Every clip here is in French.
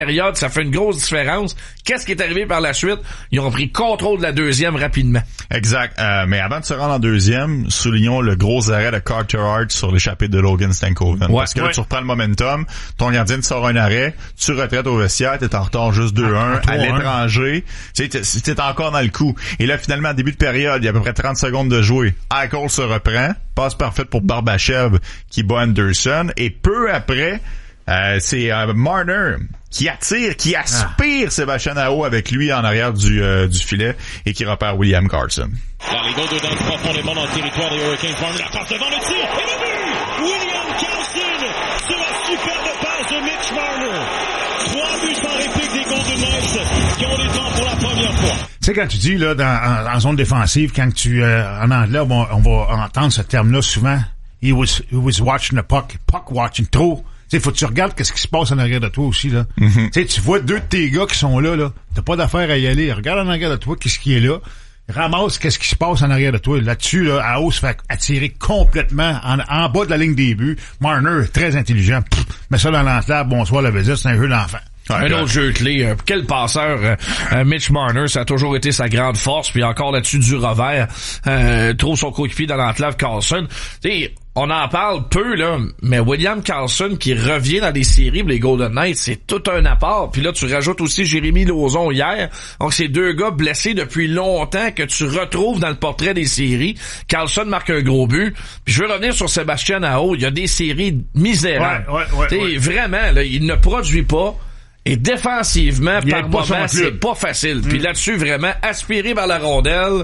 période, ça fait une grosse différence. Qu'est-ce qui est arrivé par la suite? Ils ont pris contrôle de la deuxième rapidement. Exact. Mais avant de se rendre en deuxième, soulignons le gros arrêt de Carter Hart sur l'échappée de Logan Stankoven. Ouais, parce que là, tu reprends le momentum, ton gardien te sort un arrêt, tu retraites au vestiaire, t'es en retard juste 2-1 à l'étranger. Tu sais, t'es encore dans le coup. Et là, finalement, début de période, il y a à peu près 30 secondes de jouer. Eichel se reprend, passe parfaite pour Barbashev qui bat Anderson. Et peu après, c'est Marner qui aspire Sébastien Aho avec lui en arrière du filet et qui repère William Karlsson. Là, les Golden Knights profondément dans le territoire des Hurricanes. Marner la passe devant le tir et le but! William Karlsson sur la superbe passe de Mitch Marner. 3 buts sans réplique des Golden Knights qui ont les temps pour la première fois. Tu sais, quand tu dis, là, en zone défensive, quand tu, en anglais, on va entendre ce terme-là souvent. He was watching the puck watching trop. Tu sais, faut que tu regardes qu'est-ce qui se passe en arrière de toi aussi, là. Tu sais, tu vois 2 de tes gars qui sont là. T'as pas d'affaire à y aller. Regarde en arrière de toi qu'est-ce qui est là. Ramasse qu'est-ce qui se passe en arrière de toi. Là-dessus, là, Aho se fait attirer complètement en bas de la ligne des buts. Marner, très intelligent. Mets ça dans l'entlave. Bonsoir, la visite. C'est un jeu d'enfant. Un autre jeu clé. Quel passeur, Mitch Marner, ça a toujours été sa grande force. Puis encore là-dessus du revers, trouve son coéquipier dans l'enclave Karlsson. T'sais, on en parle peu, là, mais William Karlsson qui revient dans les séries pour les Golden Knights, c'est tout un apport. Puis là, tu rajoutes aussi Jérémy Lauzon hier. Donc, c'est 2 gars blessés depuis longtemps que tu retrouves dans le portrait des séries. Karlsson marque un gros but. Puis je veux revenir sur Sébastien Aho. Il y a des séries misérables. Ouais. Vraiment, là, il ne produit pas. Et défensivement, par moment, c'est pas facile. Puis là-dessus, vraiment, aspiré par la rondelle.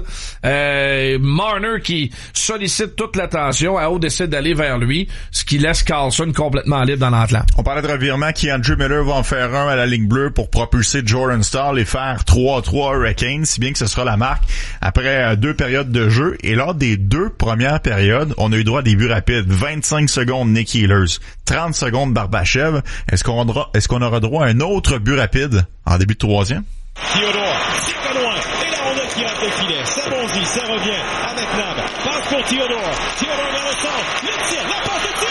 Marner qui sollicite toute l'attention. Aho décide d'aller vers lui, ce qui laisse Karlsson complètement libre dans l'entente. On parlait de revirement. Andrew Miller va en faire un à la ligne bleue pour propulser Jordan Staal et faire 3-3 Hurricanes, si bien que ce sera la marque après 2 périodes de jeu. Et lors des 2 premières périodes, on a eu droit à des buts rapides. 25 secondes Nick Ehlers, 30 secondes Barbashev. Est-ce qu'on aura droit à un autre but rapide en début de 3e? Theodore, c'est pas loin. Et la rondelle qui rate le filet. Ça bondit, ça revient avec Nab. Passe pour Theodore. Theodore vers le centre. Le tir, la passe de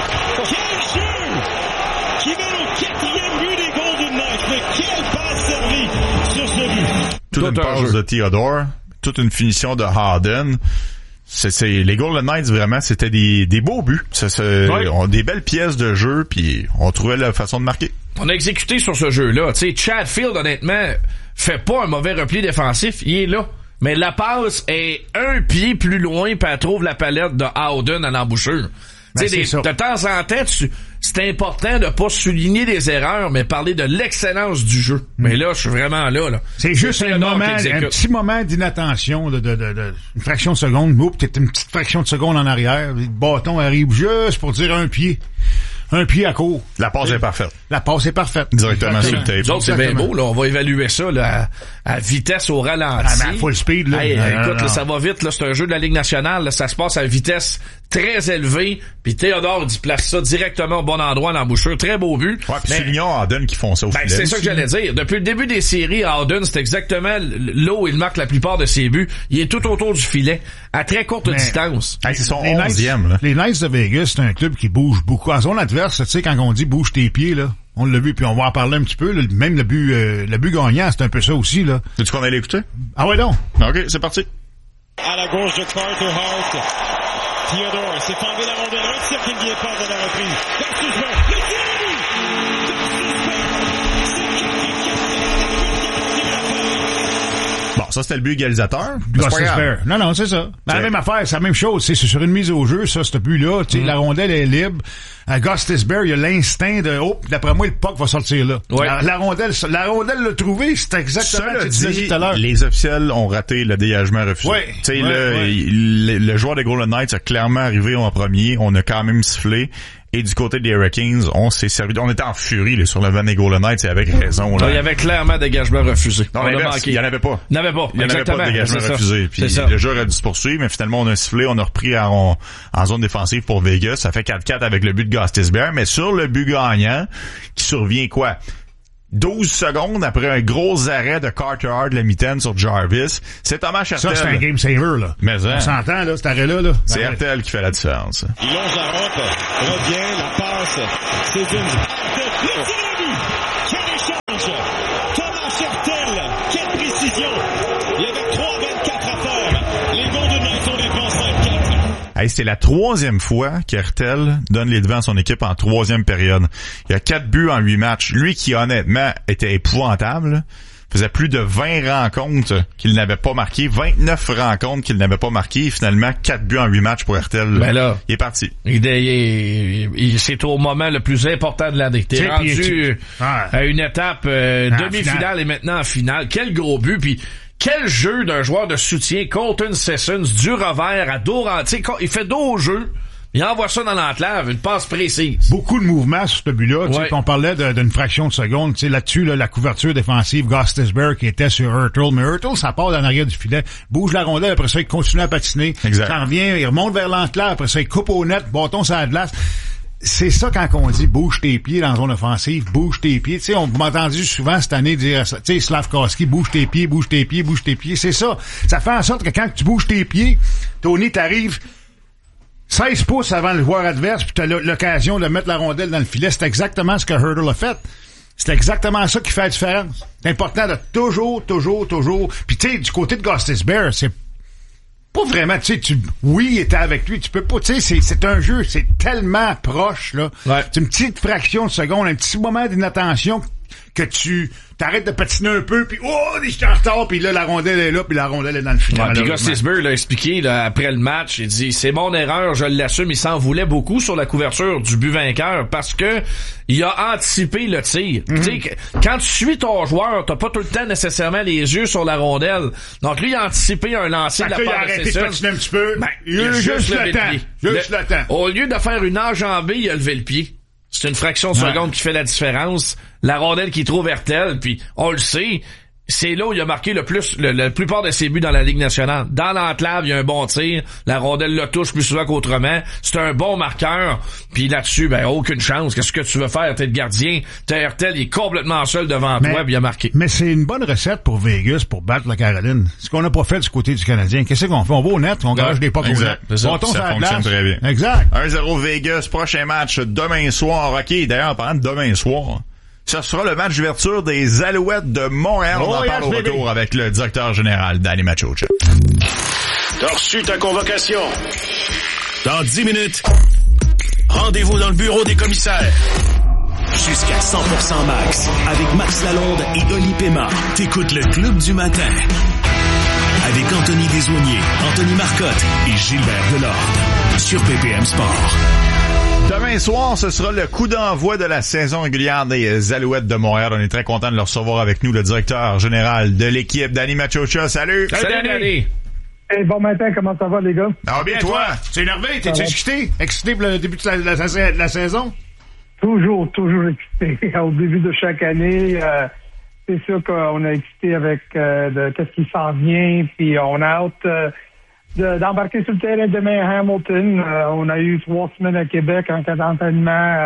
tir à but. Quel jeu! Qui met le 4e but des Golden Knights. Mais quelle passe servie sur ce but. Toute une passe de Theodore. Toute une finition de Harden. Les Golden Knights, vraiment, c'était des beaux buts. On des belles pièces de jeu, puis on trouvait la façon de marquer. On a exécuté sur ce jeu-là. Tu sais, Chatfield, honnêtement, fait pas un mauvais repli défensif. Il est là. Mais la passe est un pied plus loin, puis elle trouve la palette de Howden à l'embouchure. Ben, de temps en temps, c'est important de pas souligner des erreurs, mais parler de l'excellence du jeu. Mais là, je suis vraiment là. C'est juste un petit moment d'inattention de une fraction de seconde. Peut-être une petite fraction de seconde en arrière. Le bâton arrive juste pour dire un pied à court. La passe est parfaite. Directement sur le tape. Donc, c'est bien beau, là. On va évaluer ça, là, à vitesse au ralenti. Mais à full speed, là. Écoute, là, ça va vite, là. C'est un jeu de la Ligue nationale, là. Ça se passe à vitesse très élevée. Puis Théodore, il place ça directement au bon endroit à l'embouchure. Très beau but. Ouais, puis soulignons Howden qui font ça au filet. C'est ça que j'allais dire. Depuis le début des séries, Howden, c'est exactement là où il marque la plupart de ses buts. Il est tout autour du filet, à très courte distance. C'est son 11e, là. Les Knights de Vegas, c'est un club qui bouge beaucoup. En zone adverse, tu sais, quand on dit bouge tes pieds, là, on l'a vu, puis on va en parler un petit peu, là. Même le but gagnant, c'est un peu ça aussi, là. Veux-tu qu'on aille l'écouter? Ah ouais, donc. OK, c'est parti. À la gauche de Carter Hart. Theodore s'est fendé la rondelle. Un tir qui ne vient pas de la reprise. Le tir à lui! Bon, ça, c'était le but égalisateur. Non, c'est ça. Ben, la même affaire, c'est la même chose. C'est sur une mise au jeu, ça, ce but-là. La rondelle est libre. Gostisbehere, il a l'instinct de d'après moi, le puck va sortir là. Ouais. La rondelle l'a trouvé, c'est exactement ce que tu disais tout à l'heure. Les officiels ont raté le dégagement refusé. Le joueur des Golden Knights a clairement arrivé en premier. On a quand même sifflé. Et du côté des Hurricanes, on s'est servi. On était en furie là, sur le van des Golden Knights et avec raison. Là. Il y avait clairement dégagement refusé. Non, il n'y en avait pas. Il n'y en avait pas. Il n'y en avait pas de dégagement refusé. Puis le jeu aurait dû se poursuivre, mais finalement on a sifflé, on a repris en zone défensive pour Vegas. Ça fait 4-4 avec le but de Gostisbehere. Mais sur le but gagnant, qui survient quoi? 12 secondes après un gros arrêt de Carter Hart, le mitaine sur Jarvis. C'est Thomas Hertel. Ça, c'est un game saver, là. Mais on s'entend, là, cet arrêt-là, là. C'est Hertel qui fait la différence. Il longe la rampe, revient, la passe. C'est une... Hey, c'est la 3e fois qu'Hertel donne les devants à son équipe en 3e période. Il y a 4 buts en 8 matchs. Lui qui, honnêtement, était épouvantable, faisait plus de 20 rencontres qu'il n'avait pas marqué, 29 rencontres qu'il n'avait pas marqué, et finalement 4 buts en 8 matchs pour Hertel. Ben là, il est parti. C'est au moment le plus important de l'année. T'es rendu à une étape demi-finale et maintenant en finale. Quel gros but, puis quel jeu d'un joueur de soutien, Colton Sissons, du revers à dos rentré. Il fait dos au jeu. Il envoie ça dans l'enclave, une passe précise. Beaucoup de mouvements sur ce but-là. Ouais. On parlait d'une fraction de seconde. Là-dessus, la couverture défensive, Gostisbehere qui était sur Hurtle. Mais Hurtle, ça part dans l'arrière du filet, bouge la rondelle, après ça, il continue à patiner. Exact. Ça revient, il remonte vers l'enclave, après ça, il coupe au net, bâton sur la glace. C'est ça quand on dit bouge tes pieds dans la zone offensive, bouge tes pieds. Tu sais, on m'a entendu souvent cette année dire ça. Tu sais, Slavkovski, bouge tes pieds, bouge tes pieds, bouge tes pieds. C'est ça. Ça fait en sorte que quand tu bouges tes pieds, Tony, t'arrives 16 pouces avant le joueur adverse, puis t'as l'occasion de mettre la rondelle dans le filet. C'est exactement ce que Hurtle a fait. C'est exactement ça qui fait la différence. C'est important de toujours. Puis tu sais, du côté de Gostisbehere, c'est pas vraiment, tu sais, oui, il était avec lui, tu peux pas, tu sais, c'est un jeu, c'est tellement proche, là. Ouais. C'est une petite fraction de seconde, un petit moment d'inattention que tu t'arrêtes de patiner un peu, puis je suis en retard, puis là, la rondelle est là, puis la rondelle est dans le final. Ouais, puis Gostisbehere l'a expliqué là, après le match, il dit, c'est mon erreur, je l'assume, il s'en voulait beaucoup sur la couverture du but vainqueur, parce que il a anticipé le tir. Tu sais, quand tu suis ton joueur, t'as pas tout le temps nécessairement les yeux sur la rondelle. Donc lui, il a anticipé un lancer de la part de Sissons. Il a arrêté de patiner un petit peu, il a juste le temps. Juste le temps. Au lieu de faire une enjambée, il a levé le pied. C'est une fraction de seconde qui fait la différence. La rondelle qui trouve Hertel, puis on le sait, c'est là où il a marqué la plupart de ses buts dans la Ligue nationale. Dans l'enclave, il y a un bon tir. La rondelle le touche plus souvent qu'autrement. C'est un bon marqueur. Puis là-dessus, aucune chance. Qu'est-ce que tu veux faire? T'es le gardien. T'as Hertel, il est complètement seul devant toi, puis il a marqué. Mais c'est une bonne recette pour Vegas pour battre la Caroline. Ce qu'on n'a pas fait du côté du Canadien. Qu'est-ce qu'on fait? On va au net, on garage des pucks au net. Ça fonctionne très bien. Exact. 1-0 Vegas, prochain match demain soir. OK, d'ailleurs, en parlant de demain soir, ce sera le match d'ouverture des Alouettes de Montréal. On en parle au retour avec le directeur général, Danny Machocha. T'as reçu ta convocation. Dans 10 minutes, rendez-vous dans le bureau des commissaires. Jusqu'à 100% max, avec Max Lalonde et Oli Pema. T'écoutes le Club du matin. Avec Anthony Desaulniers, Anthony Marcotte et Gilbert Delorde. Sur PPM Sport. Demain soir, ce sera le coup d'envoi de la saison régulière des Alouettes de Montréal. On est très content de le recevoir avec nous, le directeur général de l'équipe, Danny Machocha. Salut! Salut, Danny! Hey, bon matin, comment ça va, les gars? Ah, bien, toi? T'es énervé? T'es excité? Excité pour le début de la saison? Toujours excité. Au début de chaque année, c'est sûr qu'on est excité avec qu'est-ce qui s'en vient, puis on a hâte d'embarquer sur le terrain demain à Hamilton. On a eu 3 semaines à Québec en cas d'entraînement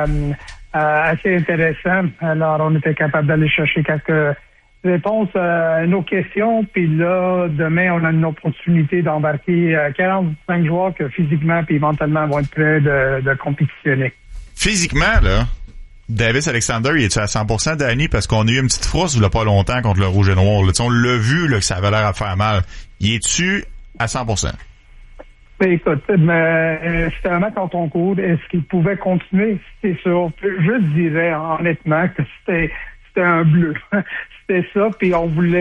assez intéressant. Alors, on était capable d'aller chercher quelques réponses à nos questions. Puis là, demain, on a une opportunité d'embarquer 45 joueurs que physiquement puis mentalement vont être prêts de compétitionner. Physiquement, là, Davis Alexander, il est-tu à 100%, Danny? Parce qu'on a eu une petite frousse il y a pas longtemps contre le Rouge et Noir. Là. On l'a vu là, que ça avait l'air à faire mal. Il est-tu à 100%? Ben, écoute, c'était un match en ton cours. Est-ce qu'il pouvait continuer? C'est sûr. Je dirais honnêtement que c'était un bleu. C'était ça, puis on voulait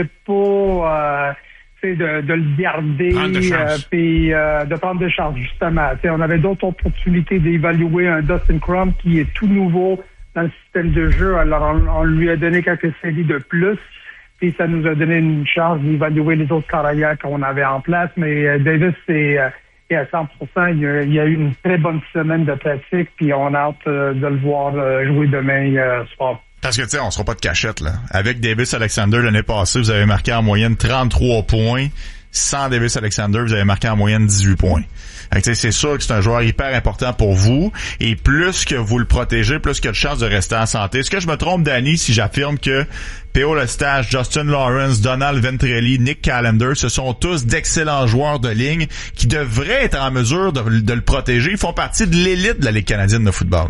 pas de le garder puis de prendre des chances, justement. T'sais, on avait d'autres opportunités d'évaluer un Dustin Crum qui est tout nouveau dans le système de jeu. Alors, on lui a donné quelques séries de plus. Puis ça nous a donné une chance d'évaluer les autres carrières qu'on avait en place. Mais Davis est à 100%. Il y a eu une très bonne semaine de pratique. Puis on a hâte de le voir jouer demain soir. Parce que, tu sais, on sera pas de cachette, là. Avec Davis Alexander, l'année passée, vous avez marqué en moyenne 33 points. Sans Davis Alexander, vous avez marqué en moyenne 18 points. C'est sûr que c'est un joueur hyper important pour vous. Et plus que vous le protégez, plus qu'il y a de chances de rester en santé. Est-ce que je me trompe, Danny, si j'affirme que P.O. Lestage, Justin Lawrence, Donald Ventrelli, Nick Callender, ce sont tous d'excellents joueurs de ligne qui devraient être en mesure de le protéger. Ils font partie de l'élite de la Ligue canadienne de football.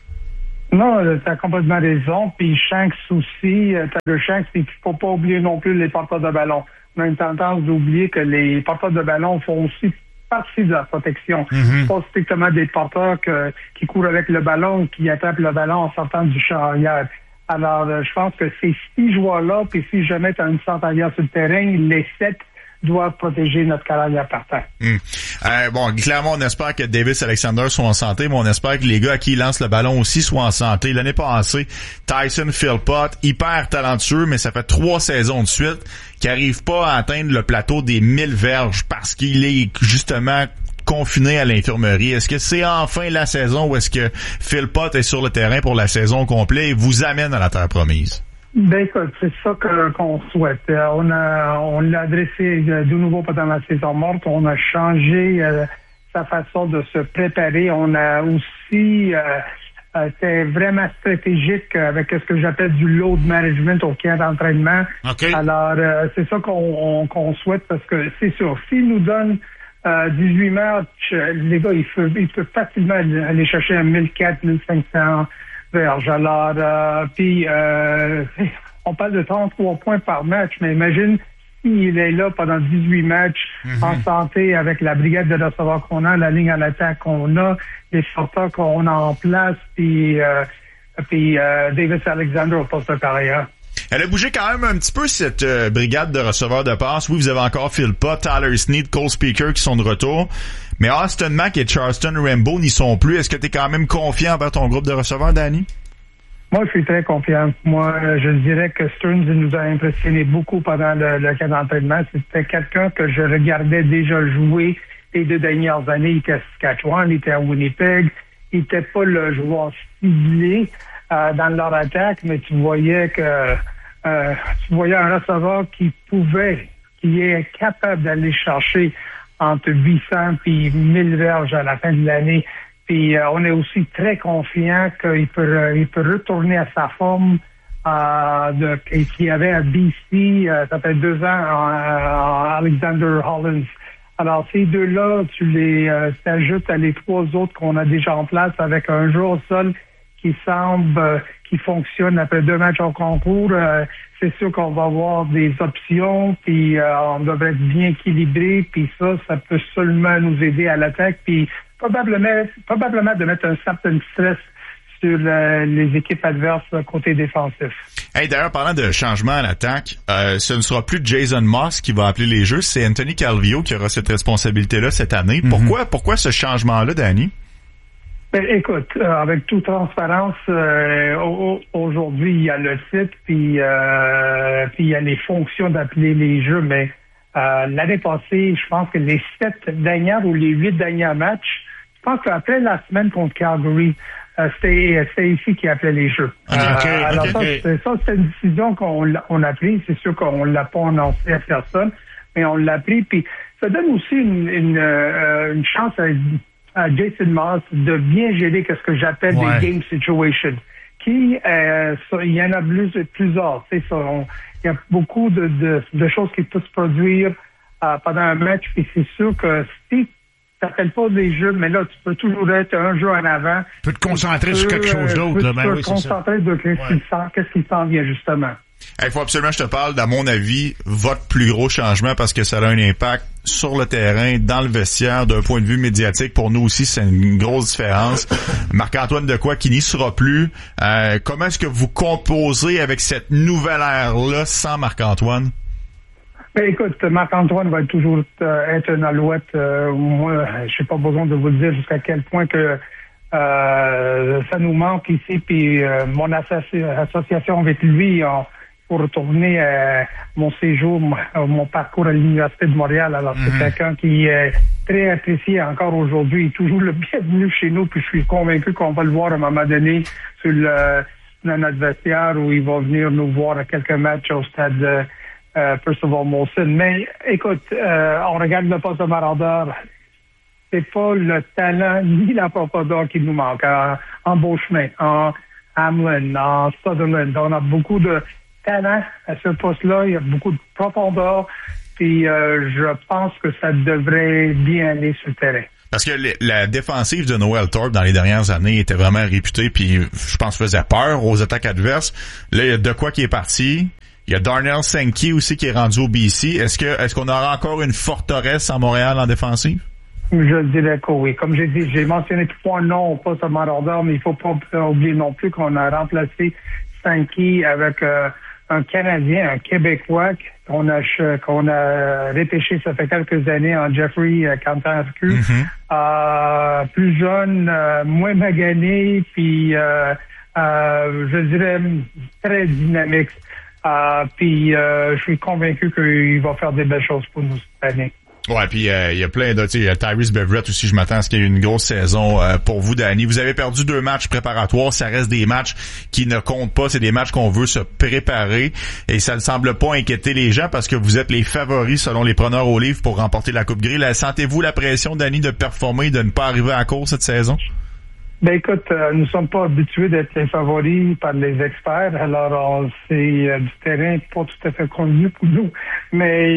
Non, t'as complètement raison. Puis Shanks aussi, t'as le Shanks, puis il faut pas oublier non plus les porteurs de ballon. On a une tendance d'oublier que les porteurs de ballon font aussi partie de la protection. C'est pas strictement des porteurs qui courent avec le ballon, qui attrapent le ballon en sortant du champ arrière. Alors, je pense que ces 6 joueurs-là, puis si jamais tu as une centre arrière sur le terrain, les 7 doivent protéger notre carrière partant. Bon, clairement, on espère que Davis Alexander soit en santé, mais on espère que les gars à qui ils lancent le ballon aussi soient en santé. L'année passée, Tyson Philpott, hyper talentueux, mais ça fait 3 saisons de suite qu'il n'arrive pas à atteindre le plateau des 1000 verges parce qu'il est justement confiné à l'infirmerie. Est-ce que c'est enfin la saison où est-ce que Philpott est sur le terrain pour la saison complète et vous amène à la terre promise? Ben écoute, c'est ça qu'on souhaite. On l'a adressé de nouveau pendant la saison morte. On a changé sa façon de se préparer. On a aussi été vraiment stratégique avec ce que j'appelle du load management au camp d'entraînement. Okay. Alors, c'est ça qu'on souhaite parce que c'est sûr, s'il nous donne 18 matchs, les gars, il peut facilement aller chercher un 1400, 1500 verges. Alors, puis on parle de 33 points par match, mais imagine s'il est là pendant 18 matchs en santé avec la brigade de receveurs qu'on a, la ligne à l'attaque qu'on a, les sorteurs qu'on a en place, puis Davis Alexander au poste de carrière. Elle a bougé quand même un petit peu, cette brigade de receveurs de passe. Oui, vous avez encore Philpott, Tyler Snead, Cole Speaker qui sont de retour. Mais Austin Mack et Charleston Rambo n'y sont plus. Est-ce que tu es quand même confiant envers ton groupe de receveurs, Danny? Moi, je suis très confiant. Moi, je dirais que Stearns nous a impressionné beaucoup pendant le camp d'entraînement. C'était quelqu'un que je regardais déjà jouer les 2 dernières années. Il était à Saskatchewan, il était à Winnipeg. Il n'était pas le joueur ciblé dans leur attaque, mais tu voyais un receveur qui est capable d'aller chercher entre 800 et 1000 verges à la fin de l'année. Puis on est aussi très confiant qu'il peut retourner à sa forme qu'il avait à BC, ça fait 2 ans, Alexander Hollins. Alors ces 2-là, tu les t'ajoutes à les 3 autres qu'on a déjà en place avec un jeu au sol qui fonctionne après 2 matchs au concours. C'est sûr qu'on va avoir des options, puis on devrait être bien équilibré, puis ça peut seulement nous aider à l'attaque, puis probablement de mettre un certain stress sur les équipes adverses côté défensif. Hey, d'ailleurs, parlant de changement à l'attaque, ce ne sera plus Jason Moss qui va appeler les jeux, c'est Anthony Calvillo qui aura cette responsabilité-là cette année. Pourquoi ce changement-là, Danny? Ben, écoute, avec toute transparence, aujourd'hui, il y a le site, puis il y a les fonctions d'appeler les jeux, mais l'année passée, je pense que les 7 dernières ou les 8 derniers matchs, je pense qu'après la semaine contre Calgary, c'était ici qui appelait les jeux. Alors ça, c'est une décision qu'on a prise. C'est sûr qu'on l'a pas annoncé à personne, mais on l'a pris. Puis ça donne aussi une chance à Jason Moss de bien gérer ce que j'appelle des game situations. Il y en a plusieurs. Il y a beaucoup de choses qui peuvent se produire pendant un match. Puis c'est sûr que si tu n'appelles pas des jeux, mais là, tu peux toujours être un jeu en avant. Tu peux te concentrer sur quelque chose d'autre. Tu peux te concentrer sur qu'est-ce qui s'en vient, justement. Il faut absolument que je te parle, à mon avis, votre plus gros changement parce que ça a un impact sur le terrain, dans le vestiaire, d'un point de vue médiatique. Pour nous aussi, c'est une grosse différence. Marc-Antoine Dequoy qui n'y sera plus. Comment est-ce que vous composez avec cette nouvelle ère-là sans Marc-Antoine? Ben, écoute, Marc-Antoine va toujours être une alouette. Moi, je n'ai pas besoin de vous dire jusqu'à quel point que ça nous manque ici. Puis mon association avec lui, pour retourner à mon séjour, mon parcours à l'Université de Montréal. Alors, c'est quelqu'un qui est très apprécié encore aujourd'hui. Il est toujours le bienvenu chez nous. Puis je suis convaincu qu'on va le voir à un moment donné dans notre vestiaire où il va venir nous voir à quelques matchs au stade Percival Molson. Mais écoute, on regarde le poste de marauder. C'est pas le talent ni la profondeur qui nous manque. En Beauchemin, en Hamlin, en Sutherland, on a beaucoup de talent à ce poste-là. Il y a beaucoup de profondeur. Puis je pense que ça devrait bien aller sur le terrain. Parce que la défensive de Noel Thorpe dans les dernières années était vraiment réputée, puis je pense faisait peur aux attaques adverses. Là, il y a Dequoy qui est parti. Il y a Darnell Sankey aussi qui est rendu au BC. Est-ce qu'on aura encore une forteresse à Montréal en défensive? Je dirais que oui. Comme j'ai dit, j'ai mentionné 3 noms, pas seulement Rodor, mais il faut pas oublier non plus qu'on a remplacé Sankey avec un Canadien, un Québécois qu'on a repêché ça fait quelques années en Jeffrey Cantancu. Plus jeune, moins magané, puis je dirais très dynamique. Puis je suis convaincu qu'il va faire des belles choses pour nous cette année. Ouais, puis il y a plein d'autres. Il y a Tyrese Beverett aussi, je m'attends à ce qu'il y ait une grosse saison pour vous, Danny. Vous avez perdu 2 matchs préparatoires, ça reste des matchs qui ne comptent pas, c'est des matchs qu'on veut se préparer et ça ne semble pas inquiéter les gens parce que vous êtes les favoris selon les preneurs au livre pour remporter la Coupe Grey. Sentez-vous la pression, Danny, de performer, de ne pas arriver à court cette saison? Ben écoute, nous sommes pas habitués d'être les favoris par les experts, alors c'est du terrain pas tout à fait connu pour nous, mais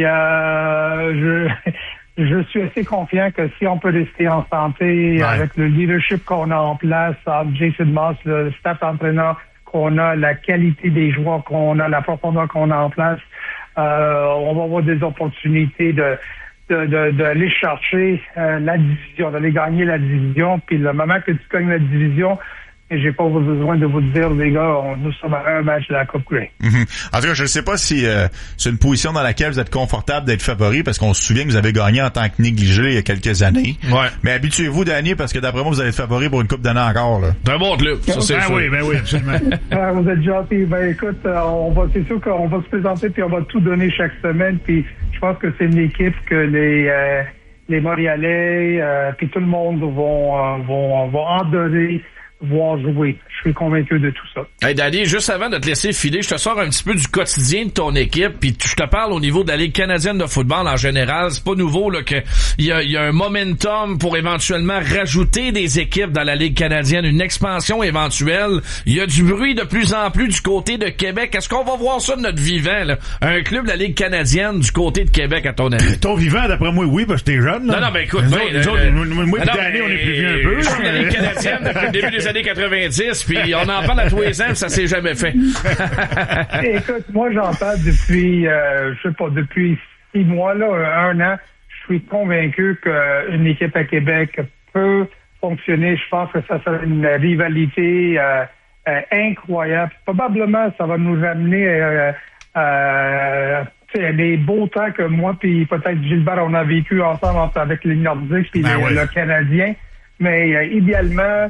je suis assez confiant que si on peut rester en santé avec le leadership qu'on a en place, Jason Moss, le staff d'entraîneur qu'on a, la qualité des joueurs qu'on a, la profondeur qu'on a en place, on va avoir des opportunités d'aller chercher la division, d'aller gagner la division. Puis le moment que tu gagnes la division, et j'ai pas besoin de vous dire, les gars, nous sommes à un match de la Coupe Grey. En tout cas, je ne sais pas si c'est une position dans laquelle vous êtes confortable d'être favori, parce qu'on se souvient que vous avez gagné en tant que négligé il y a quelques années. Ouais. Mais habituez-vous, Danny, parce que d'après moi, vous allez être favori pour une coupe d'année encore, là. C'est un bon club, ça c'est sûr. Ben oui, absolument. Vous êtes gentil. Ben écoute, c'est sûr qu'on va se présenter puis on va tout donner chaque semaine. Puis je pense que c'est une équipe que les Montréalais puis tout le monde vont adorer voir jouer. Je suis convaincu de tout ça. Hey Danny, juste avant de te laisser filer, je te sors un petit peu du quotidien de ton équipe, puis je te parle au niveau de la Ligue canadienne de football en général. C'est pas nouveau là que il y a un momentum pour éventuellement rajouter des équipes dans la Ligue canadienne, une expansion éventuelle. Il y a du bruit de plus en plus du côté de Québec. Est-ce qu'on va voir ça de notre vivant, là? Un club de la Ligue canadienne du côté de Québec, à ton avis? Ton vivant, d'après moi, oui, parce que t'es jeune. Là. Non, mais écoute, moi et Danny, on est plus vieux un peu. Je suis la Ligue canadienne depuis le début des années 90, puis on en parle à tous les ans, ça s'est jamais fait. Écoute, moi j'en parle depuis, depuis 6 mois, là, 1 an. Je suis convaincu qu'une équipe à Québec peut fonctionner. Je pense que ça sera une rivalité incroyable. Probablement, ça va nous ramener les beaux temps que moi puis peut-être Gilbert, on a vécu ensemble avec les Nordiques puis le Canadien. Mais idéalement,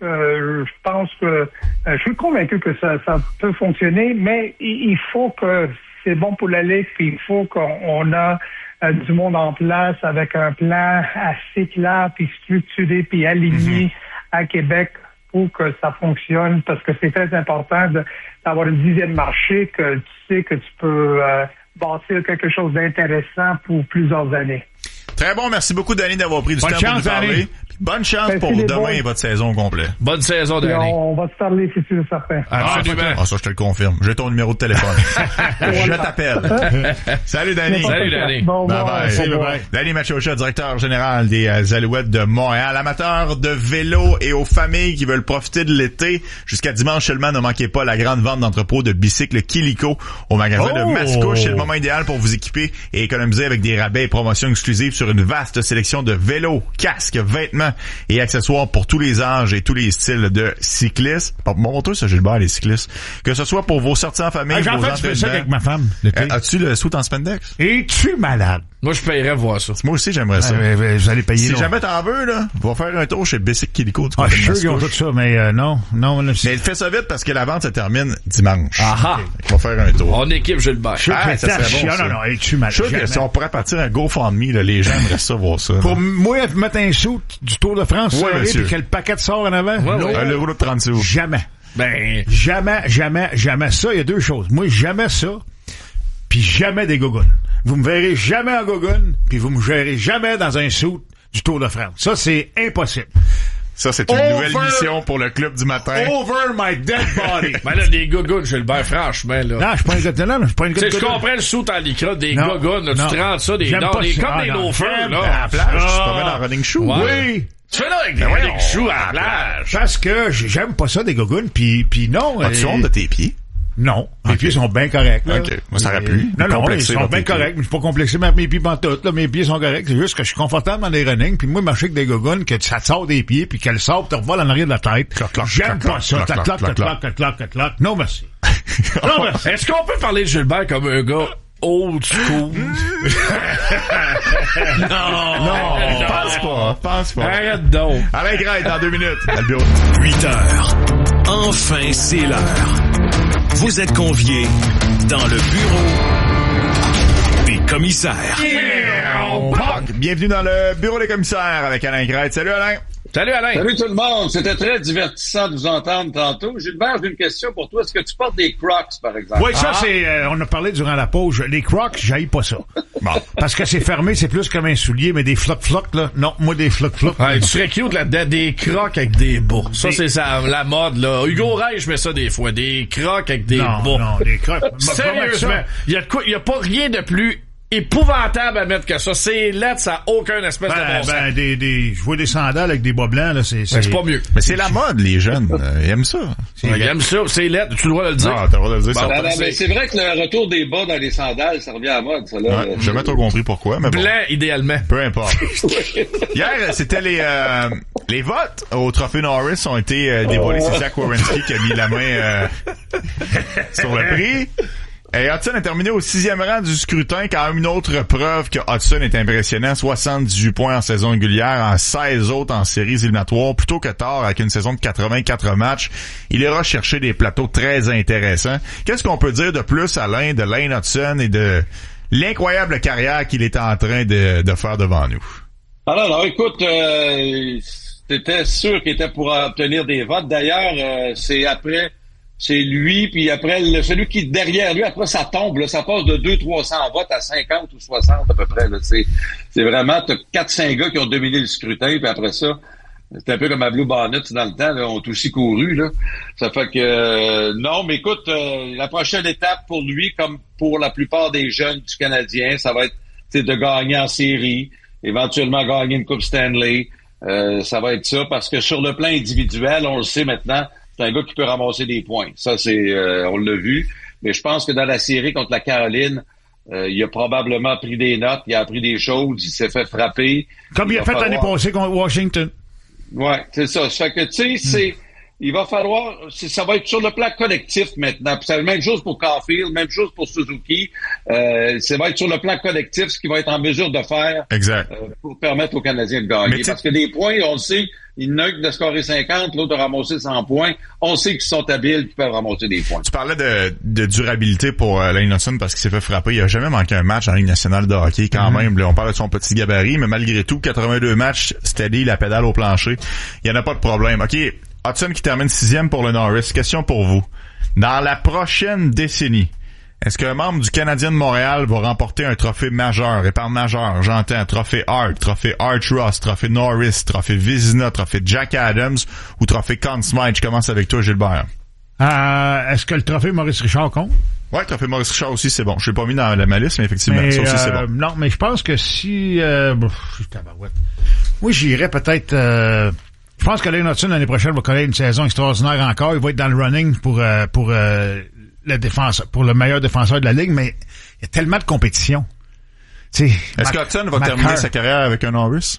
je pense que je suis convaincu que ça peut fonctionner, mais il faut que c'est bon pour la Ligue, puis il faut qu'on a du monde en place avec un plan assez clair, puis structuré, puis aligné à Québec pour que ça fonctionne, parce que c'est très important d'avoir une 10e marché que tu sais que tu peux bâtir quelque chose d'intéressant pour plusieurs années. Très bon, merci beaucoup Danny d'avoir pris du temps pour nous parler. Bonne chance pour demain et votre saison au complet. Bonne saison, Danny. On va se parler si tu veux, certain. Ça, je te le confirme. J'ai ton numéro de téléphone. Je t'appelle. Salut, Danny. Salut, Danny. Bye-bye. Danny Machocha, directeur général des Alouettes de Montréal. Amateur de vélo et aux familles qui veulent profiter de l'été. Jusqu'à dimanche seulement, ne manquez pas la grande vente d'entrepôt de bicycles Kilico au magasin de Mascouche. C'est le moment idéal pour vous équiper et économiser avec des rabais et promotions exclusives sur une vaste sélection de vélos, casques, vêtements et accessoires pour tous les âges et tous les styles de cyclistes. Montre ça, Gilbert, les cyclistes. Que ce soit pour vos sorties en famille, vos entraînements. J'en fais ça avec ma femme. As-tu le suit en spandex? Es-tu malade? Moi, je paierais voir ça. Moi aussi, j'aimerais ça. Vous allez payer. Si jamais t'en veux, là, va faire un tour chez Bicycle Kilico. Je suis sûr qu'ils ont tout ça, mais non. Mais fais ça vite parce que la vente se termine dimanche. Aha! On va faire un tour. On équipe Gilbert. Ça serait bon, ça. Non, es-tu malade? Je suis sûr que si on pourrait partir un GoFundMe, là, les gens aimeraient ça voir ça. Pour moi, mettre un sou du Tour de France, puis que le paquet sort en avant. Un euro de 30 sous. Jamais. Jamais. Ça, il y a 2 choses. Moi, jamais ça, puis jamais des gogoons. Vous me verrez jamais en gogoon, puis vous me verrez jamais dans un suit du Tour de France. Ça, c'est impossible. Ça, c'est une nouvelle mission pour le club du matin. Over my dead body. Là, des gogoons, Gilbert, franchement, là. Non, je suis pas un gars de gogoon. Je comprends le suit en lycra, des gogoons, tu te rends ça, comme des loafers, là. À la plage, tu te promènes en running shoe. Oui. Tu fais là avec des running shoes à la plage. Parce que j'aime pas ça, des gogoons, puis non. As-tu honte de tes pieds? Non. Mes pieds sont bien corrects, là. OK. Moi, ça aurait pu. Non, ils sont bien corrects. Mais je suis pas complexé avec mes pieds pantoute, là. Mes pieds sont corrects. C'est juste que je suis confortable dans les running. Puis moi, marcher avec des gogoons, que ça te sort des pieds, puis qu'elle sort, te revole en arrière de la tête. J'aime pas ça. Clac. Non, merci. Non, merci. Est-ce qu'on peut parler de Gilbert comme un gars old school? Non. Pense pas. Arrête donc. Alain Grey, dans 2 minutes. 8 heures. Enfin, c'est l'heure. Vous êtes conviés dans le bureau des commissaires. Bienvenue dans le bureau des commissaires avec Alain Grey. Salut Alain. Salut Alain. Salut tout le monde. C'était très divertissant de vous entendre tantôt. Gilbert, j'ai une question pour toi. Est-ce que tu portes des Crocs, par exemple? Oui, ça, c'est, on a parlé durant la pause. Les Crocs, j'haïs pas ça. Bon. Parce que c'est fermé, c'est plus comme un soulier, mais des floc-floc, là. Non, moi, des floc-floc. Ouais, tu serais cute là-dedans, des Crocs avec des bas. Ça, c'est ça, la mode, là. Hugo Reich met ça des fois. Des Crocs avec des bas. Non, des Crocs. Sérieusement. Il y a pas rien de plus épouvantable à mettre que ça. C'est laid, ça a aucun espèce de bon sens. Je vois des sandales avec des bas blancs, là, c'est pas mieux. Mais c'est la mode, les jeunes. Ils aiment ça. Ils aiment ça, c'est laid. Tu dois le dire. Ah, t'as le droit de le dire. Bon, Non, mais c'est vrai que le retour des bas dans les sandales, ça revient à la mode, ça, là. Ouais, j'ai jamais trop compris pourquoi, mais bon. Blanc, idéalement. Peu importe. Hier, c'était les votes au Trophée Norris ont été dévoilés. C'est Zach Werenski qui a mis la main sur le prix. Et Hudson a terminé au 6e rang du scrutin, quand même une autre preuve que Hudson est impressionnant. 78 points en saison régulière, en 16 autres en séries éliminatoires. Plutôt que tard, avec une saison de 84 matchs, il ira chercher des plateaux très intéressants. Qu'est-ce qu'on peut dire de plus, Alain, de Lane Hudson et de l'incroyable carrière qu'il est en train de faire devant nous? Alors, écoute, c'était sûr qu'il était pour obtenir des votes. D'ailleurs, c'est lui, puis après, celui qui est derrière lui, après ça tombe, là, ça passe de 200-300 votes à 50 ou 60 à peu près. Là, c'est vraiment, t'as 4-5 gars qui ont dominé le scrutin, puis après ça, c'est un peu comme à Blue Bonnet dans le temps, là, ont aussi couru. Là. Ça fait que non, mais écoute, la prochaine étape pour lui, comme pour la plupart des jeunes du Canadien, ça va être de gagner en série, éventuellement gagner une Coupe Stanley. Ça va être ça, parce que sur le plan individuel, on le sait maintenant, c'est un gars qui peut ramasser des points. Ça, on l'a vu. Mais je pense que dans la série contre la Caroline, il a probablement pris des notes, il a appris des choses, il s'est fait frapper. Comme il a fait l'année passée contre Washington. Ouais, c'est ça. Ça fait que, tu sais, il va falloir, ça va être sur le plan collectif maintenant. Puis c'est la même chose pour Caulfield, même chose pour Suzuki. Ça va être sur le plan collectif ce qu'il va être en mesure de faire. Exact. Pour permettre aux Canadiens de gagner. Parce que des points, on le sait, il y en a un qui a scoré 50, l'autre a ramassé 100 points. On sait qu'ils sont habiles, qu'ils peuvent ramasser des points. Tu parlais de durabilité pour Lane Hudson parce qu'il s'est fait frapper. Il a jamais manqué un match en Ligue nationale de hockey quand même. Là, on parle de son petit gabarit, mais malgré tout, 82 matchs, steady, la pédale au plancher. Il n'y en a pas de problème. OK, Hudson qui termine 6e pour le Norris. Question pour vous. Dans la prochaine décennie, est-ce qu'un membre du Canadien de Montréal va remporter un trophée majeur? Et par majeur, j'entends trophée Hart, trophée Art Ross, trophée Norris, trophée Vizina, trophée Jack Adams ou trophée Conn Smythe? Je commence avec toi, Gilbert. Est-ce que le trophée Maurice Richard compte? Ouais, le trophée Maurice Richard aussi, c'est bon. Je l'ai pas mis dans la liste, mais effectivement, ça aussi, c'est bon. Non, mais je pense que si... oui, j'irais peut-être... je pense que Lane Hudson, l'année prochaine, va connaître une saison extraordinaire encore. Il va être dans le running pour le meilleur défenseur de la Ligue, mais il y a tellement de compétition. T'sais, est-ce que Hudson va terminer sa carrière avec un Norris?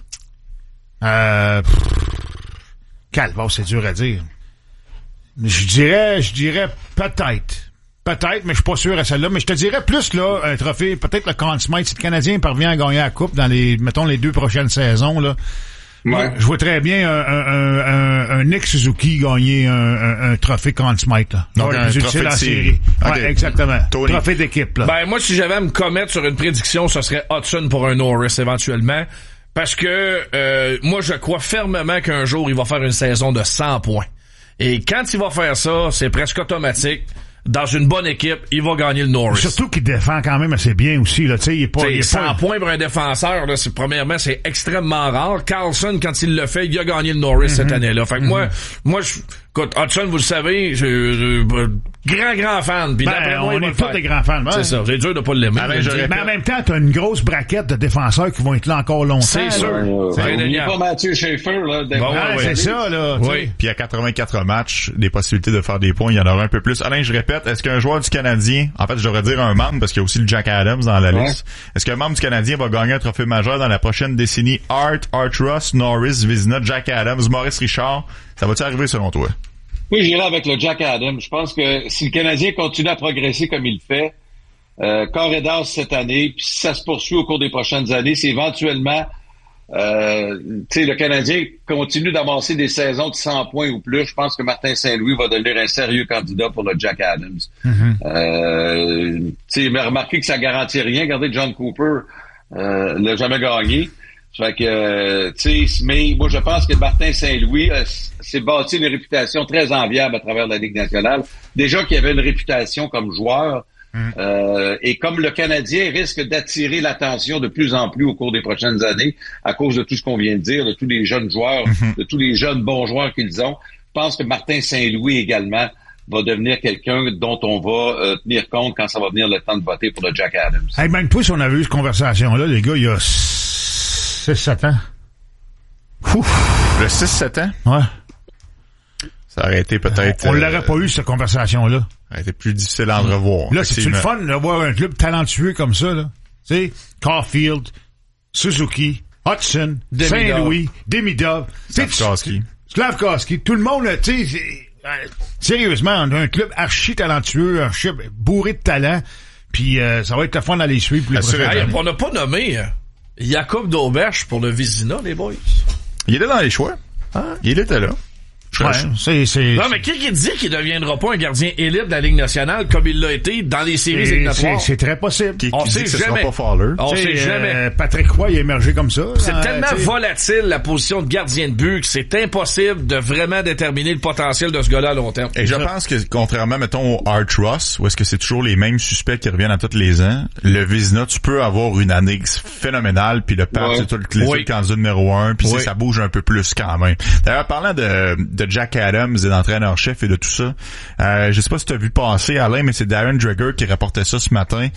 Calvaire, c'est dur à dire. Je dirais peut-être. Peut-être, mais je suis pas sûr à celle-là. Mais je te dirais plus, là, un trophée, peut-être le Conn Smythe, si le Canadien parvient à gagner la Coupe dans les 2 prochaines saisons, là. Ouais. Je vois très bien un Nick Suzuki gagner un trophée Conn Smythe. Donc un trophée de série. Ouais, okay. Exactement. Tony. Trophée d'équipe. Là. Ben moi, si j'avais à me commettre sur une prédiction, ce serait Hudson pour un Norris éventuellement. Parce que moi, je crois fermement qu'un jour, il va faire une saison de 100 points. Et quand il va faire ça, c'est presque automatique. Dans une bonne équipe, il va gagner le Norris. Surtout qu'il défend quand même assez bien aussi, là. Tu sais, il est pas, 100 points pour un défenseur, là. Premièrement, c'est extrêmement rare. Carlson, quand il le fait, il a gagné le Norris cette année-là. Fait que moi, écoute, Hudson, vous le savez, Grand fan. Puis d'après moi, on est tous des grands fans. C'est ça. C'est dur de pas l'aimer. Mais en même temps, t'as une grosse braquette de défenseurs qui vont être là encore longtemps. C'est sûr. Il n'y a pas Mathieu Schaefer, là. C'est ça, là. Oui. Puis à 84 matchs, des possibilités de faire des points, il y en aura un peu plus. Alain, je répète, est-ce qu'un joueur du Canadien, en fait, je devrais dire un membre, parce qu'il y a aussi le Jack Adams dans la liste, est-ce qu'un membre du Canadien va gagner un trophée majeur dans la prochaine décennie? Art Ross, Norris, Vizina, Jack Adams, Maurice Richard, ça va-tu arriver selon toi? Oui, j'irai avec le Jack Adams. Je pense que si le Canadien continue à progresser comme il fait, corps et d'as cette année, puis si ça se poursuit au cours des prochaines années, c'est éventuellement, le Canadien continue d'avancer des saisons de 100 points ou plus. Je pense que Martin Saint-Louis va devenir un sérieux candidat pour le Jack Adams. Mais remarquez que ça garantit rien. Regardez, John Cooper l'a jamais gagné. Fait que, mais moi, je pense que Martin Saint-Louis s'est bâti une réputation très enviable à travers la Ligue nationale. Déjà qu'il avait une réputation comme joueur, et comme le Canadien risque d'attirer l'attention de plus en plus au cours des prochaines années, à cause de tout ce qu'on vient de dire, de tous les jeunes joueurs, de tous les jeunes bons joueurs qu'ils ont, je pense que Martin Saint-Louis également va devenir quelqu'un dont on va tenir compte quand ça va venir le temps de voter pour le Jack Adams. Hey, même toi, si on avait eu cette conversation-là, les gars, il y a 6-7 ans. Le 6-7 ans? Ouais. Ça aurait été peut-être... on l'aurait pas eu, cette conversation-là. Ça aurait été plus difficile à en revoir. Là, c'est le fun de voir un club talentueux comme ça, là. Tu sais, Caulfield, Suzuki, Hudson, Saint-Louis, Demidov, Slavkovski, tout le monde, tu sais, sérieusement, on a un club archi talentueux, un club bourré de talent, puis ça va être le fun d'aller suivre. On n'a pas nommé Jacob Dauberge pour le Vizina, les boys. Il était dans les choix. Il était là. Non, mais qui dit qu'il deviendra pas un gardien élite de la Ligue nationale comme il l'a été dans les séries éliminatoires? C'est très possible. On sait jamais. On sait jamais. Patrick Roy a émergé comme ça. C'est tellement volatile, la position de gardien de but, que c'est impossible de vraiment déterminer le potentiel de ce gars-là à long terme. Et je pense que, contrairement, mettons, au Art Ross, où est-ce que c'est toujours les mêmes suspects qui reviennent à tous les ans, le Vizina, tu peux avoir une année phénoménale, puis le Pat, c'est tout le candidat numéro 1, puis ça bouge un peu plus quand même. D'ailleurs, parlant de Jack Adams et d'entraîneur-chef et de tout ça. Je sais pas si tu as vu passer, Alain, mais c'est Darren Dreger qui rapportait ça ce matin.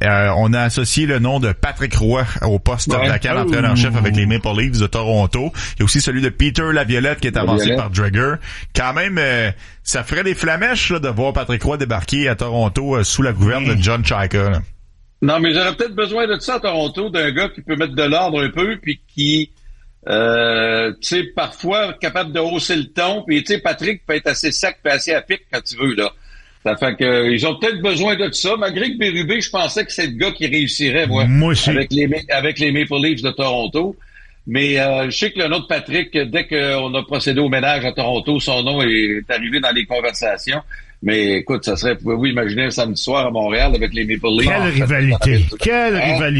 On a associé le nom de Patrick Roy au poste d'attaquant d'entraîneur-chef avec les Maple Leafs de Toronto. Il y a aussi celui de Peter Laviolette qui est avancé par Dreger. Quand même, ça ferait des flamèches là, de voir Patrick Roy débarquer à Toronto sous la gouverne de John Chayka. Là. Non, mais j'aurais peut-être besoin de ça à Toronto, d'un gars qui peut mettre de l'ordre un peu, puis qui... tu sais, parfois capable de hausser le ton, puis tu sais, Patrick peut être assez sec puis assez à pic quand tu veux, là. Ça fait que ils ont peut-être besoin de ça, malgré que Bérubé, je pensais que c'est le gars qui réussirait, moi aussi. Avec les Maple Leafs de Toronto. Mais je sais que le nom de Patrick, dès qu'on a procédé au ménage à Toronto, son nom est arrivé dans les conversations. Mais écoute, ça serait, pouvez-vous imaginer un samedi soir à Montréal avec les Maple Leafs? Quelle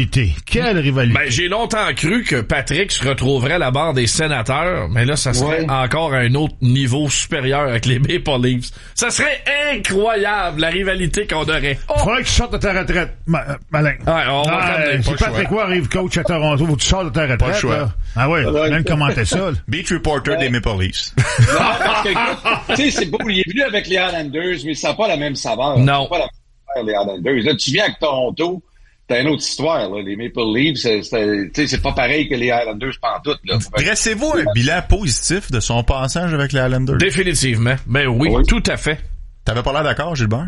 rivalité! Ben, j'ai longtemps cru que Patrick se retrouverait à la barre des sénateurs, mais là, ça serait encore à un autre niveau supérieur avec les Maple Leafs. Ça serait incroyable, la rivalité qu'on aurait. Faudrait que tu sortes de ta retraite, Malin. Ouais, on va si Patrick Roy arrive coach à Toronto, faut que tu sortes de ta retraite. Pas le choix. Là. Ah ouais, même commenter ça. Beat reporter des Maple Leafs. Non, parce que, tu sais, c'est beau, il est venu avec les Islanders, mais ça n'a pas la même saveur. Non. Ça n'a pas la même saveur, les Islanders. Là, tu viens avec Toronto, t'as une autre histoire, là. Les Maple Leafs, c'est pas pareil que les Islanders pantoute, là. Dressez-vous un bilan positif de son passage avec les Islanders? Définitivement. Ben oui, tout à fait. T'avais pas l'air d'accord, Gilbert?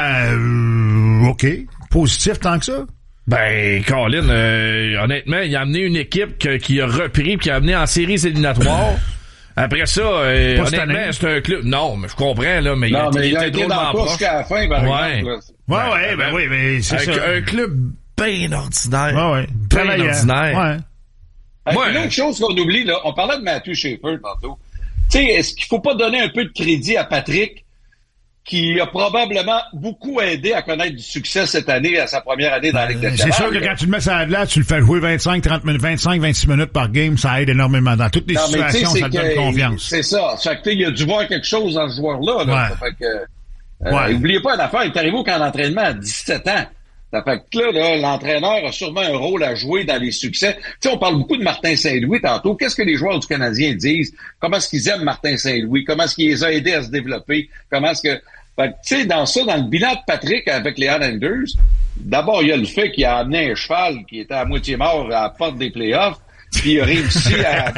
OK. Positif tant que ça? Ben, Colin, honnêtement, il a amené une équipe qui a repris, qui a amené en séries éliminatoires. Après ça, honnêtement, c'est un club... Non, mais je comprends, là, mais il était drôlement proche. Jusqu'à la fin, par exemple. Oui, mais c'est ça. Un club bien ordinaire. Bien ordinaire. Une autre chose qu'on oublie, là, on parlait de Matthew Schaefer tantôt. Tu sais, est-ce qu'il faut pas donner un peu de crédit à Patrick, qui a probablement beaucoup aidé à connaître du succès cette année, à sa première année dans la Ligue nationale. C'est sûr que quand tu le mets sur la glace, tu le fais jouer 25-26 minutes par game, ça aide énormément. Dans toutes les situations, ça te donne confiance. C'est ça. Ça fait que, il a dû voir quelque chose dans ce joueur-là. Là. Ça fait que, n'oubliez pas une affaire, il est arrivé au camp d'entraînement à 17 ans. Ça fait que là, l'entraîneur a sûrement un rôle à jouer dans les succès. Tu sais, on parle beaucoup de Martin Saint-Louis tantôt. Qu'est-ce que les joueurs du Canadien disent? Comment est-ce qu'ils aiment Martin Saint-Louis? Comment est-ce qu'il les a aidés à se développer? Comment est-ce que Fait que, tu sais, dans le bilan de Patrick avec les Islanders, d'abord, il y a le fait qu'il a amené un cheval qui était à moitié mort à la porte des playoffs, puis il a réussi à...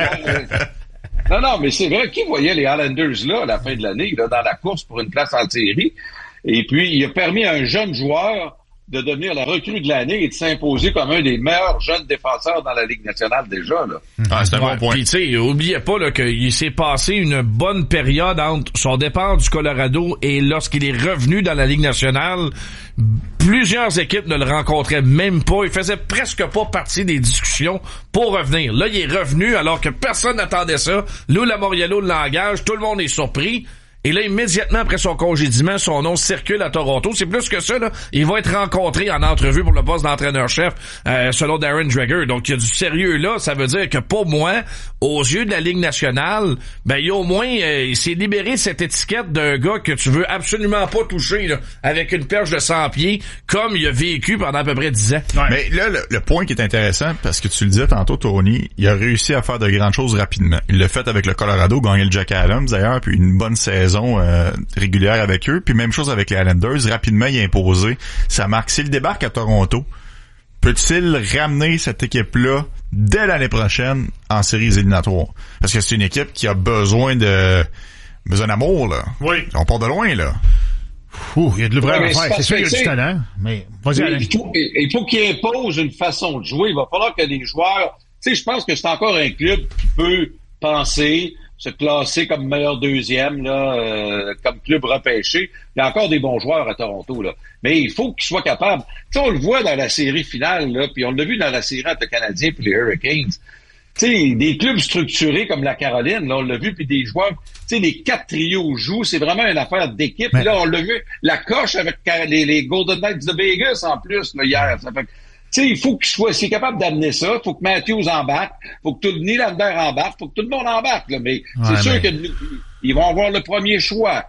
Non, mais c'est vrai, qui voyait les Islanders là, à la fin de l'année, là, dans la course pour une place en série? Et puis, il a permis à un jeune joueur de devenir la recrue de l'année et de s'imposer comme un des meilleurs jeunes défenseurs dans la Ligue nationale déjà, là. Ah, c'est un bon point. Puis, tu sais, oubliez pas, là, qu'il s'est passé une bonne période entre son départ du Colorado et lorsqu'il est revenu dans la Ligue nationale. Plusieurs équipes ne le rencontraient même pas. Il faisait presque pas partie des discussions pour revenir. Là, il est revenu alors que personne n'attendait ça. Lou Lamoriello l'engage. Tout le monde est surpris. Et là, immédiatement après son congédiement, son nom circule à Toronto. C'est plus que ça, là. Il va être rencontré en entrevue pour le poste d'entraîneur-chef, selon Darren Dreger. Donc, il y a du sérieux là. Ça veut dire que pour moi, aux yeux de la Ligue nationale, ben, il y a au moins, il s'est libéré cette étiquette d'un gars que tu veux absolument pas toucher, là, avec une perche de 100 pieds, comme il a vécu pendant à peu près 10 ans. Ouais. Mais là, le point qui est intéressant, parce que tu le disais tantôt, Tony, il a réussi à faire de grandes choses rapidement. Il l'a fait avec le Colorado, gagné le Jack Adams, d'ailleurs, puis une bonne saison régulière avec eux, puis même chose avec les Islanders. Rapidement, il a imposé sa marque. S'il débarque à Toronto, peut-il ramener cette équipe-là dès l'année prochaine en séries éliminatoires? Parce que c'est une équipe qui a besoin d'amour, là. Oui. On part de loin, là. Il y a de l'ouvrage à faire. C'est sûr qu'il y a du talent, mais vas-y, Alain. Il faut qu'il impose une façon de jouer. Il va falloir que les joueurs... Tu sais, je pense que c'est encore un club qui peut penser... se classer comme meilleur deuxième, là, comme club repêché. Il y a encore des bons joueurs à Toronto, là. Mais il faut qu'ils soient capables. Tu sais, on le voit dans la série finale, là, puis on l'a vu dans la série entre le Canadien et les Hurricanes. Tu sais, des clubs structurés comme la Caroline, là, on l'a vu, puis des joueurs, tu sais, les 4 trios jouent, c'est vraiment une affaire d'équipe. Mais... Là, on l'a vu, la coche avec les Golden Knights de Vegas, en plus, là, hier. Ça fait... Tu sais, il faut qu'il soit, s'il est capable d'amener ça, il faut que Matthews embarque, il faut que tout Nylander embarque, il faut que tout le monde embarque, là. Mais c'est sûr qu'ils vont avoir le premier choix.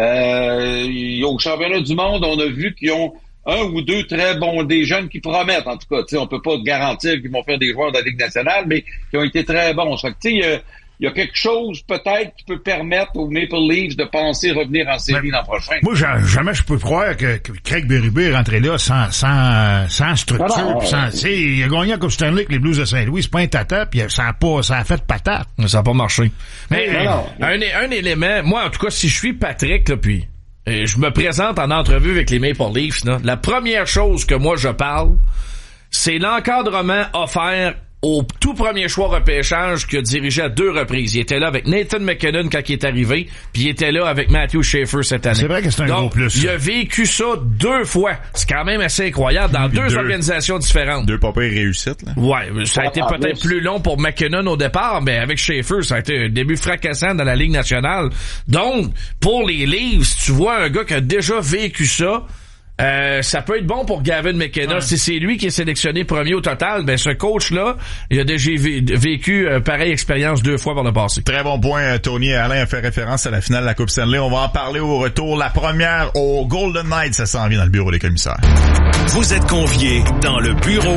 Au championnat du monde, on a vu qu'ils ont un ou deux très bons, des jeunes qui promettent, en tout cas. Tu sais, on peut pas garantir qu'ils vont faire des joueurs de la Ligue nationale, mais qui ont été très bons. Ça fait que, tu sais, il y a quelque chose, peut-être, qui peut permettre aux Maple Leafs de penser revenir en série l'an prochain. Moi, jamais je peux croire que Craig Berube est rentré là sans structure. Il a gagné la Coupe Stanley avec les Blues de Saint-Louis. C'est pas un tata, puis ça a fait patate. Ça a pas marché. Mais un élément, moi, en tout cas, si je suis Patrick, là, puis je me présente en entrevue avec les Maple Leafs, là, la première chose que moi je parle, c'est l'encadrement offert au tout premier choix repêchage qu'il a dirigé à 2 reprises. Il était là avec Nathan McKinnon quand il est arrivé, puis il était là avec Matthew Schaefer cette année. C'est vrai que c'est un gros plus. Il a vécu ça 2 fois. C'est quand même assez incroyable dans 2 organisations différentes. 2 pas pires réussites, là. Ouais, ça a été peut-être plus long pour McKinnon au départ, mais avec Schaefer, ça a été un début fracassant dans la Ligue nationale. Donc, pour les Leafs, tu vois un gars qui a déjà vécu ça. Ça peut être bon pour Gavin McKenna. Ouais. Si c'est lui qui est sélectionné premier au total, ben ce coach-là, il a déjà vécu pareille expérience 2 fois par le passé. Très bon point, Tony. Alain a fait référence à la finale de la Coupe Stanley. On va en parler au retour. La première au Golden Knights, ça s'en vient dans le bureau des commissaires. Vous êtes conviés dans le bureau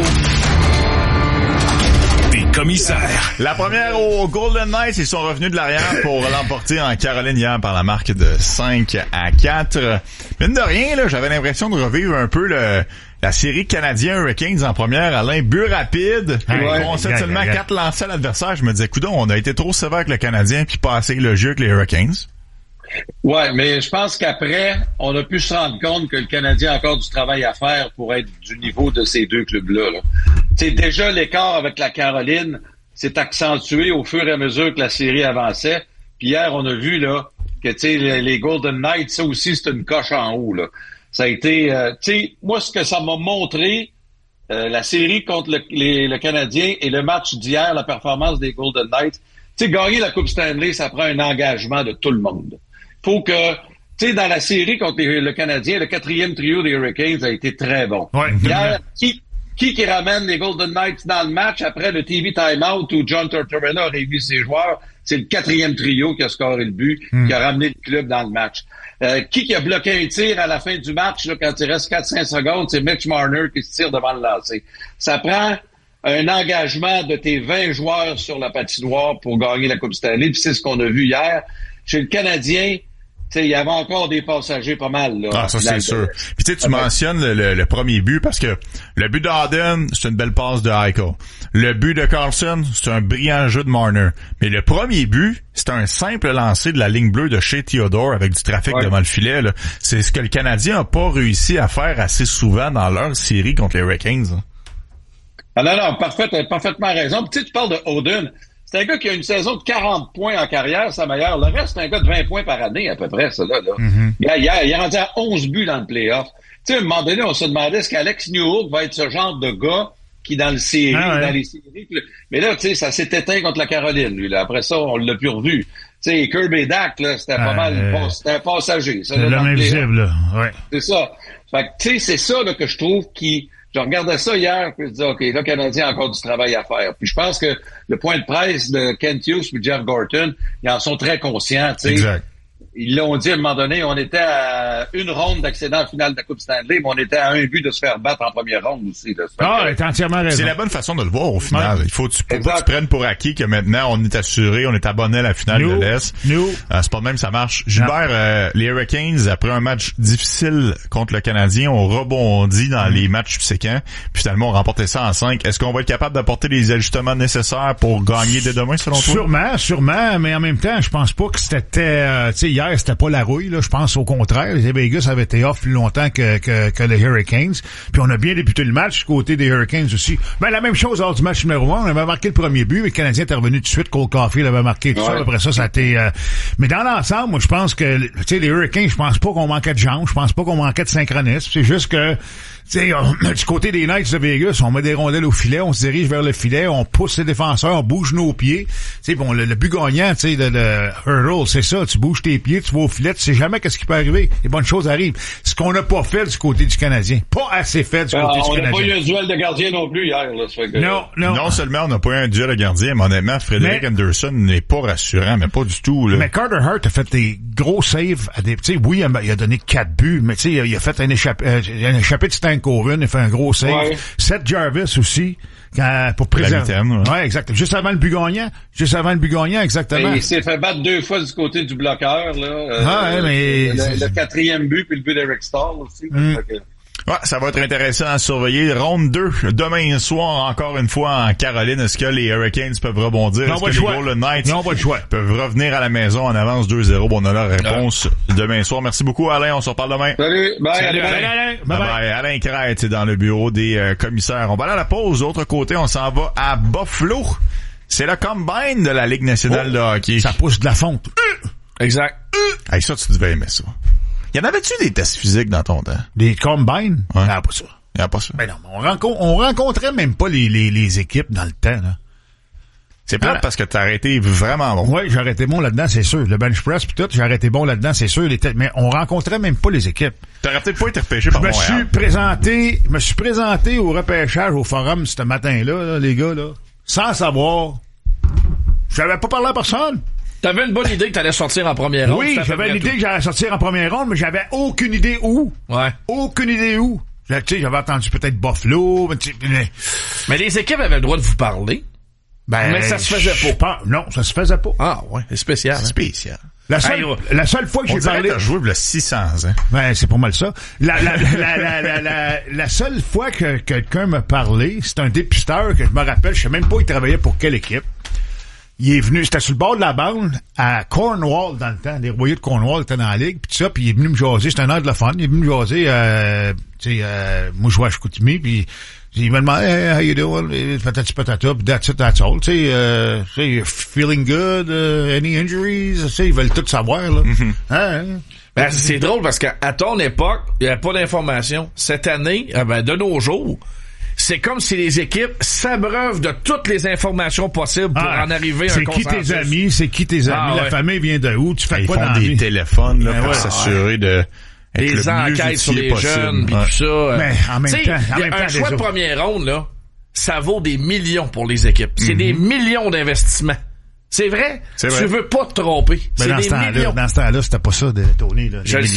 des commissaires. La première au Golden Knights, ils sont revenus de l'arrière pour l'emporter en Caroline hier par la marque de 5-4. Mine de rien, là, j'avais l'impression de revivre un peu la série Canadien Hurricanes en première. Alain, but rapide. On concède seulement 4 lancers à l'adversaire. Je me disais, coudonc, on a été trop sévère avec le Canadien puis pas assez le jeu avec les Hurricanes. Ouais, mais je pense qu'après, on a pu se rendre compte que le Canadien a encore du travail à faire pour être du niveau de ces 2 clubs-là. Tu sais, déjà, l'écart avec la Caroline s'est accentué au fur et à mesure que la série avançait. Puis hier, on a vu là que tu sais les Golden Knights, ça aussi, c'est une coche en haut. Là. Ça a été... tu sais, moi, ce que ça m'a montré, la série contre le Canadien et le match d'hier, la performance des Golden Knights, tu sais, gagner la Coupe Stanley, ça prend un engagement de tout le monde. Faut que, tu sais, dans la série contre le Canadien, le 4e trio des Hurricanes a été très bon. Ouais. Hier, qui ramène les Golden Knights dans le match après le TV timeout où John Tortorella a réuni ses joueurs? C'est le 4e trio qui a scoré le but, qui a ramené le club dans le match. Qui a bloqué un tir à la fin du match, là, quand il reste 4-5 secondes? C'est Mitch Marner qui se tire devant le lancer. Ça prend un engagement de tes 20 joueurs sur la patinoire pour gagner la Coupe Stanley, puis c'est ce qu'on a vu hier. Chez le Canadien, il y avait encore des passagers pas mal, là. Ah, ça, c'est sûr. Puis tu mentionnes le premier but parce que le but d'Arden, c'est une belle passe de Eichel. Le but de Carlson, c'est un brillant jeu de Marner. Mais le premier but, c'est un simple lancer de la ligne bleue de chez Theodore avec du trafic devant le filet, là. C'est ce que le Canadien a pas réussi à faire assez souvent dans leur série contre les Hurricanes. Hein. Ah non, parfaitement raison. Puis, tu parles de Oden. C'est un gars qui a une saison de 40 points en carrière, sa meilleure. Le reste, c'est un gars de 20 points par année, à peu près, ça, là. Mm-hmm. Il est rendu à 11 buts dans le play-off. Tu sais, à un moment donné, on se demandait est-ce qu'Alex Newhook va être ce genre de gars qui, dans les séries, mais là, tu sais, ça s'est éteint contre la Caroline, lui, là. Après ça, on l'a plus revu. Tu sais, Kirby Dack, là, c'était pas mal, c'était un passager, ça, là. L'homme invisible, là. Ouais. C'est ça. Fait que, tu sais, c'est ça, là, que je trouve je regardais ça hier, puis je disais, OK, là, le Canadien a encore du travail à faire. Puis je pense que le point de presse de Kent Hughes et Jeff Gorton, ils en sont très conscients, tu sais. Exact. Ils l'ont dit à un moment donné, on était à une ronde d'accédant en finale de la Coupe Stanley, mais on était à un but de se faire battre en première ronde aussi. Là. T'as entièrement raison. C'est la bonne façon de le voir au final. Il faut que tu prennes pour acquis que maintenant on est assuré, on est abonné à la finale de l'Est. C'est pas de même, ça marche. Gilbert, les Hurricanes, après un match difficile contre le Canadien, ont rebondi dans les matchs subséquents. Puis finalement, on remportait ça en 5. Est-ce qu'on va être capable d'apporter les ajustements nécessaires pour gagner dès demain, selon toi? Sûrement, mais en même temps, je pense pas que c'était, hier, c'était pas la rouille, là. Je pense au contraire. Les Vegas avaient été off plus longtemps que les Hurricanes. Puis on a bien débuté le match du côté des Hurricanes aussi. Ben, la même chose lors du match numéro 1. On avait marqué le premier but, mais le Canadien était revenu tout de suite. Cole Caulfield avait marqué tout ça. Après ça, ça a été, mais dans l'ensemble, moi, je pense que, tu sais, les Hurricanes, je pense pas qu'on manquait de jambes. Je pense pas qu'on manquait de synchronisme. C'est juste que, tu sais, du côté des Knights de Vegas, on met des rondelles au filet, on se dirige vers le filet, on pousse les défenseurs, on bouge nos pieds. Tu sais, bon, le but gagnant, tu sais, de hurdle, c'est ça. Tu bouges tes pieds, tu vas au filet, tu sais jamais qu'est-ce qui peut arriver. Les bonnes choses arrivent. Ce qu'on n'a pas fait du côté du Canadien. Pas assez fait du côté du Canadien. On n'a pas eu un duel de gardien non plus hier, là. Ça fait que... Non seulement on n'a pas eu un duel de gardien, mais honnêtement, Frédéric Anderson n'est pas rassurant, mais pas du tout, là. Mais Carter Hart a fait des gros saves à des, tu sais, oui, il a donné 4 buts, mais tu sais, il a fait un échappé de Stan Coven, il a fait un gros save. Ouais. Seth Jarvis aussi, pour préserver. Ouais, exactement. Juste avant le but gagnant, exactement. Et il s'est fait battre 2 fois du côté du bloqueur, là. Mais le 4e but puis le but d'Eric Stahl aussi. Ouais, ça va être intéressant à surveiller. Ronde 2, demain soir, encore une fois, en Caroline. Est-ce que les Hurricanes peuvent rebondir? Est-ce que les Golden Knights peuvent revenir à la maison en avance 2-0? Bon, on a la réponse demain soir. Merci beaucoup, Alain. On se reparle demain. Salut. Bye. Salut, Alain. Bye. Alain Crête, dans le bureau des commissaires. On va aller à la pause. De l'autre côté, on s'en va à Buffalo. C'est le combine de la Ligue nationale de hockey. Ça pousse de la fonte. Exact. Avec ça, tu devais aimer ça. Y en avait-tu des tests physiques dans ton temps? Des combines? Ouais. Non, pas ça. Il n'y a pas ça. Ben non, on rencontrait même pas les équipes dans le temps, là. C'est plate parce que t'as arrêté vraiment bon. Oui, j'ai arrêté bon là-dedans, c'est sûr. Le bench press pis tout, j'ai arrêté bon là-dedans, c'est sûr. Mais on rencontrait même pas les équipes. T'aurais peut-être pas été repêché par Montréal. Je me suis présenté au repêchage au forum ce matin-là, là, les gars, là, sans savoir. J'avais pas parlé à personne. T'avais une bonne idée que t'allais sortir en première ronde. Oui, j'avais l'idée que j'allais sortir en première ronde, mais j'avais aucune idée où. Ouais. Aucune idée où. Tu sais, j'avais entendu peut-être Buffalo, mais les équipes avaient le droit de vous parler. Mais ça se faisait pas. Non, ça se faisait pas. Ah ouais, c'est spécial. C'est spécial. La seule fois que j'ai parlé... t'as joué le 600 ans. Ben, c'est pas mal ça. La seule fois que quelqu'un m'a parlé, c'est un dépisteur que je me rappelle, je sais même pas il travaillait pour quelle équipe. Il est venu, c'était sur le bord de la bande, à Cornwall dans le temps. Les Royaux de Cornwall étaient dans la ligue, pis tout ça, puis il est venu me jaser. C'était un anglophone. Il est venu me jaser, moi je jouais à Chicoutimi, puis il m'a demandé, hey, how you doing? Patati patata, pis that's it, that's all. Tu sais, feeling good, any injuries? Tu sais, ils veulent tout savoir, là. Ben, c'est drôle parce qu'à ton époque, il n'y avait pas d'informations. Cette année, de nos jours, c'est comme si les équipes s'abreuvent de toutes les informations possibles pour en arriver à un consensus. C'est qui tes amis? La famille vient de où? Tu fais quoi dans la vie? Ils font des téléphones là, pour s'assurer de... Des enquêtes sur les jeunes, pis tout ça. Mais en même temps, un choix de première ronde, là, ça vaut des millions pour les équipes. C'est des millions d'investissements. C'est vrai. Tu veux pas te tromper. Mais dans ce temps-là, c'était pas ça, Tony. Là, je le sais.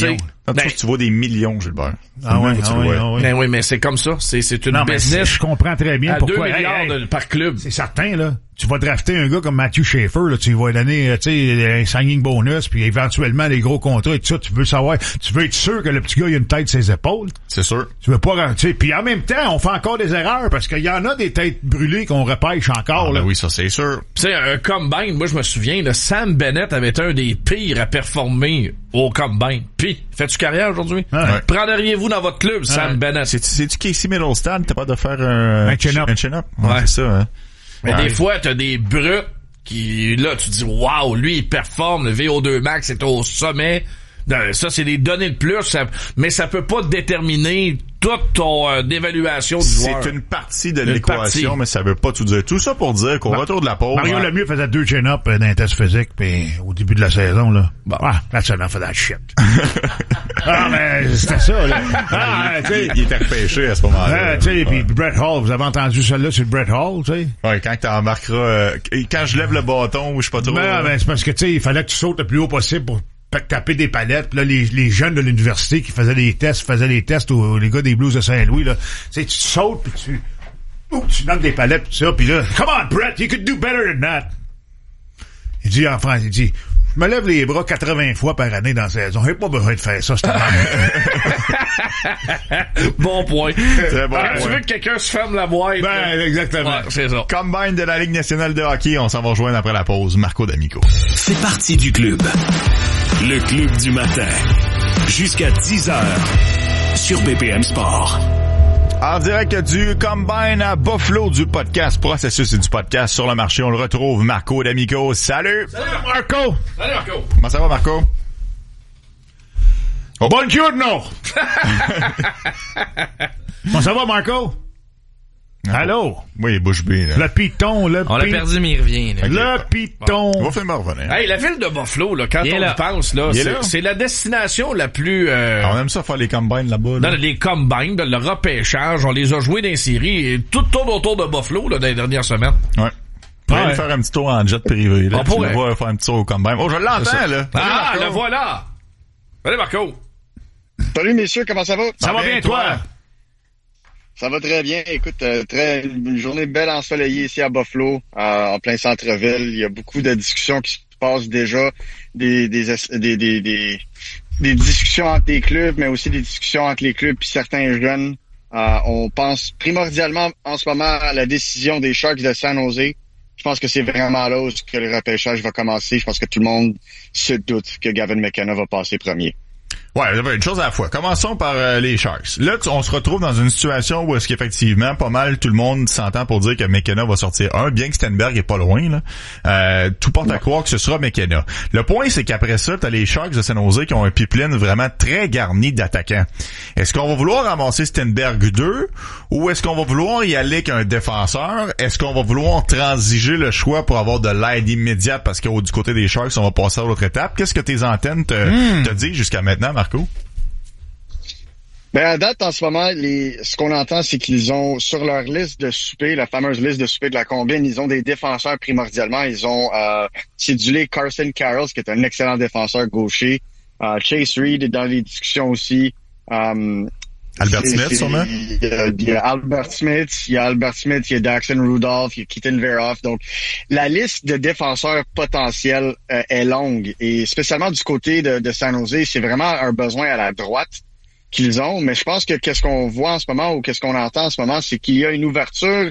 Tu vaux des millions, Gilbert. Oui, mais c'est comme ça. C'est une business. Je comprends très bien à pourquoi. 2 milliards par club. C'est certain, là. Tu vas drafter un gars comme Matthew Schaefer, là, tu vas lui donner, un signing bonus, puis éventuellement les gros contrats et tout ça. Tu veux être sûr que le petit gars, il a une tête sur ses épaules. C'est sûr. Tu veux pas, puis en même temps, on fait encore des erreurs, parce qu'il y en a des têtes brûlées qu'on repêche encore, là. Ben oui, ça, c'est sûr. Tu sais, un combine, moi, je me souviens, là, Sam Bennett avait été un des pires à performer au combine. Puis, fais-tu carrière aujourd'hui? Ouais. Prendriez-vous dans votre club, Sam Bennett? C'est-tu Casey Middleton? T'as pas de faire un chin-up. Un chin-up? Ouais, c'est ça, hein. Mais des fois, t'as des brutes qui, là, tu dis, waouh, lui, il performe, le VO2 max est au sommet. Ça, c'est des données de plus, mais ça peut pas déterminer toute ton évaluation du joueur. C'est une partie de l'équation, mais ça veut pas tout dire. Tout ça pour dire qu'au retour de la pause... Mario Lemieux faisait 2 chin-up dans un test physique, puis au début de la saison, là. Bon. That's enough of that shit. Mais c'était ça, là. Il était repêché à ce moment-là. Puis Brett Hall, vous avez entendu celle-là sur Brett Hall, tu sais? Ouais, quand t'embarqueras... quand je lève le bâton, ou je sais pas trop... Ben, c'est parce que, tu sais, il fallait que tu sautes le plus haut possible pour taper des palettes. Puis là, les jeunes de l'université qui faisaient des tests les gars des Blues de Saint-Louis, là. Tu sais, tu sautes, puis tu donnes des palettes, tout ça, puis là, come on, Brett, you could do better than that. Il dit en France, je me lève les bras 80 fois par année dans la saison. J'ai pas besoin de faire ça, c'est Bon point. Très bon point. Tu veux que quelqu'un se ferme la boîte? Ben, exactement. Ouais, c'est ça. Combine de la Ligue nationale de hockey, on s'en va rejoindre après la pause. Marco D'Amico. Fais partie du club. Le club du matin. Jusqu'à 10h. Sur BPM Sport. En direct du Combine à Buffalo du podcast Processus et du podcast sur le marché. On le retrouve, Marco D'Amico. Salut! Salut, Marco! Salut, Marco! Comment ça va, Marco? Oh. Bonne cure, non! Comment ça va, Marco? Allô? Oui, bouche bée, là. Le piton, On l'a perdu, mais il revient, là. Le piton. On va faire me revenir. Hey, la ville de Buffalo, là, quand on y pense, là, c'est la destination la plus... On aime ça faire les combines là-bas, là. Dans les combines, le repêchage, on les a joués dans les séries, et tout tourne autour de Buffalo, là, dans les dernières semaines. Ouais. On pourrait faire un petit tour en jet privé, là. On pourrait. Tu vas faire un petit tour au combine. Oh, je l'entends, là. Ah, le voilà! Salut, Marco! Salut, messieurs, comment ça va? Ça va bien, toi? Ça va très bien. Écoute, une journée belle ensoleillée ici à Buffalo, en plein centre-ville. Il y a beaucoup de discussions qui se passent déjà, des discussions entre les clubs, mais aussi des discussions entre les clubs et certains jeunes. On pense primordialement en ce moment à la décision des Sharks de San Jose. Je pense que c'est vraiment là où que le repêchage va commencer. Je pense que tout le monde se doute que Gavin McKenna va passer premier. Ouais, une chose à la fois. Commençons par les Sharks. Là, on se retrouve dans une situation où est-ce qu'effectivement, pas mal tout le monde s'entend pour dire que McKenna va sortir bien que Stenberg est pas loin, là. Tout porte à croire que ce sera McKenna. Le point, c'est qu'après ça, t'as les Sharks de San Jose qui ont un pipeline vraiment très garni d'attaquants. Est-ce qu'on va vouloir ramasser Stenberg 2 ou est-ce qu'on va vouloir y aller avec un défenseur? Est-ce qu'on va vouloir transiger le choix pour avoir de l'aide immédiate parce que du côté des Sharks, on va passer à l'autre étape? Qu'est-ce que tes antennes te disent jusqu'à maintenant, Marco? Ben, à date, en ce moment, ce qu'on entend, c'est qu'ils ont, sur leur liste de souper, la fameuse liste de souper de la combine, ils ont des défenseurs primordialement. Ils ont cédulé Carson Carroll, qui est un excellent défenseur gaucher. Chase Reed est dans les discussions aussi. Albert Smith, sûrement? Il y a Albert Smith, il y a Daxon Rudolph, il y a Keaton Veroff. Donc, la liste de défenseurs potentiels est longue. Et spécialement du côté de San Jose, c'est vraiment un besoin à la droite qu'ils ont. Mais je pense que qu'est-ce qu'on voit en ce moment ou qu'est-ce qu'on entend en ce moment, c'est qu'il y a une ouverture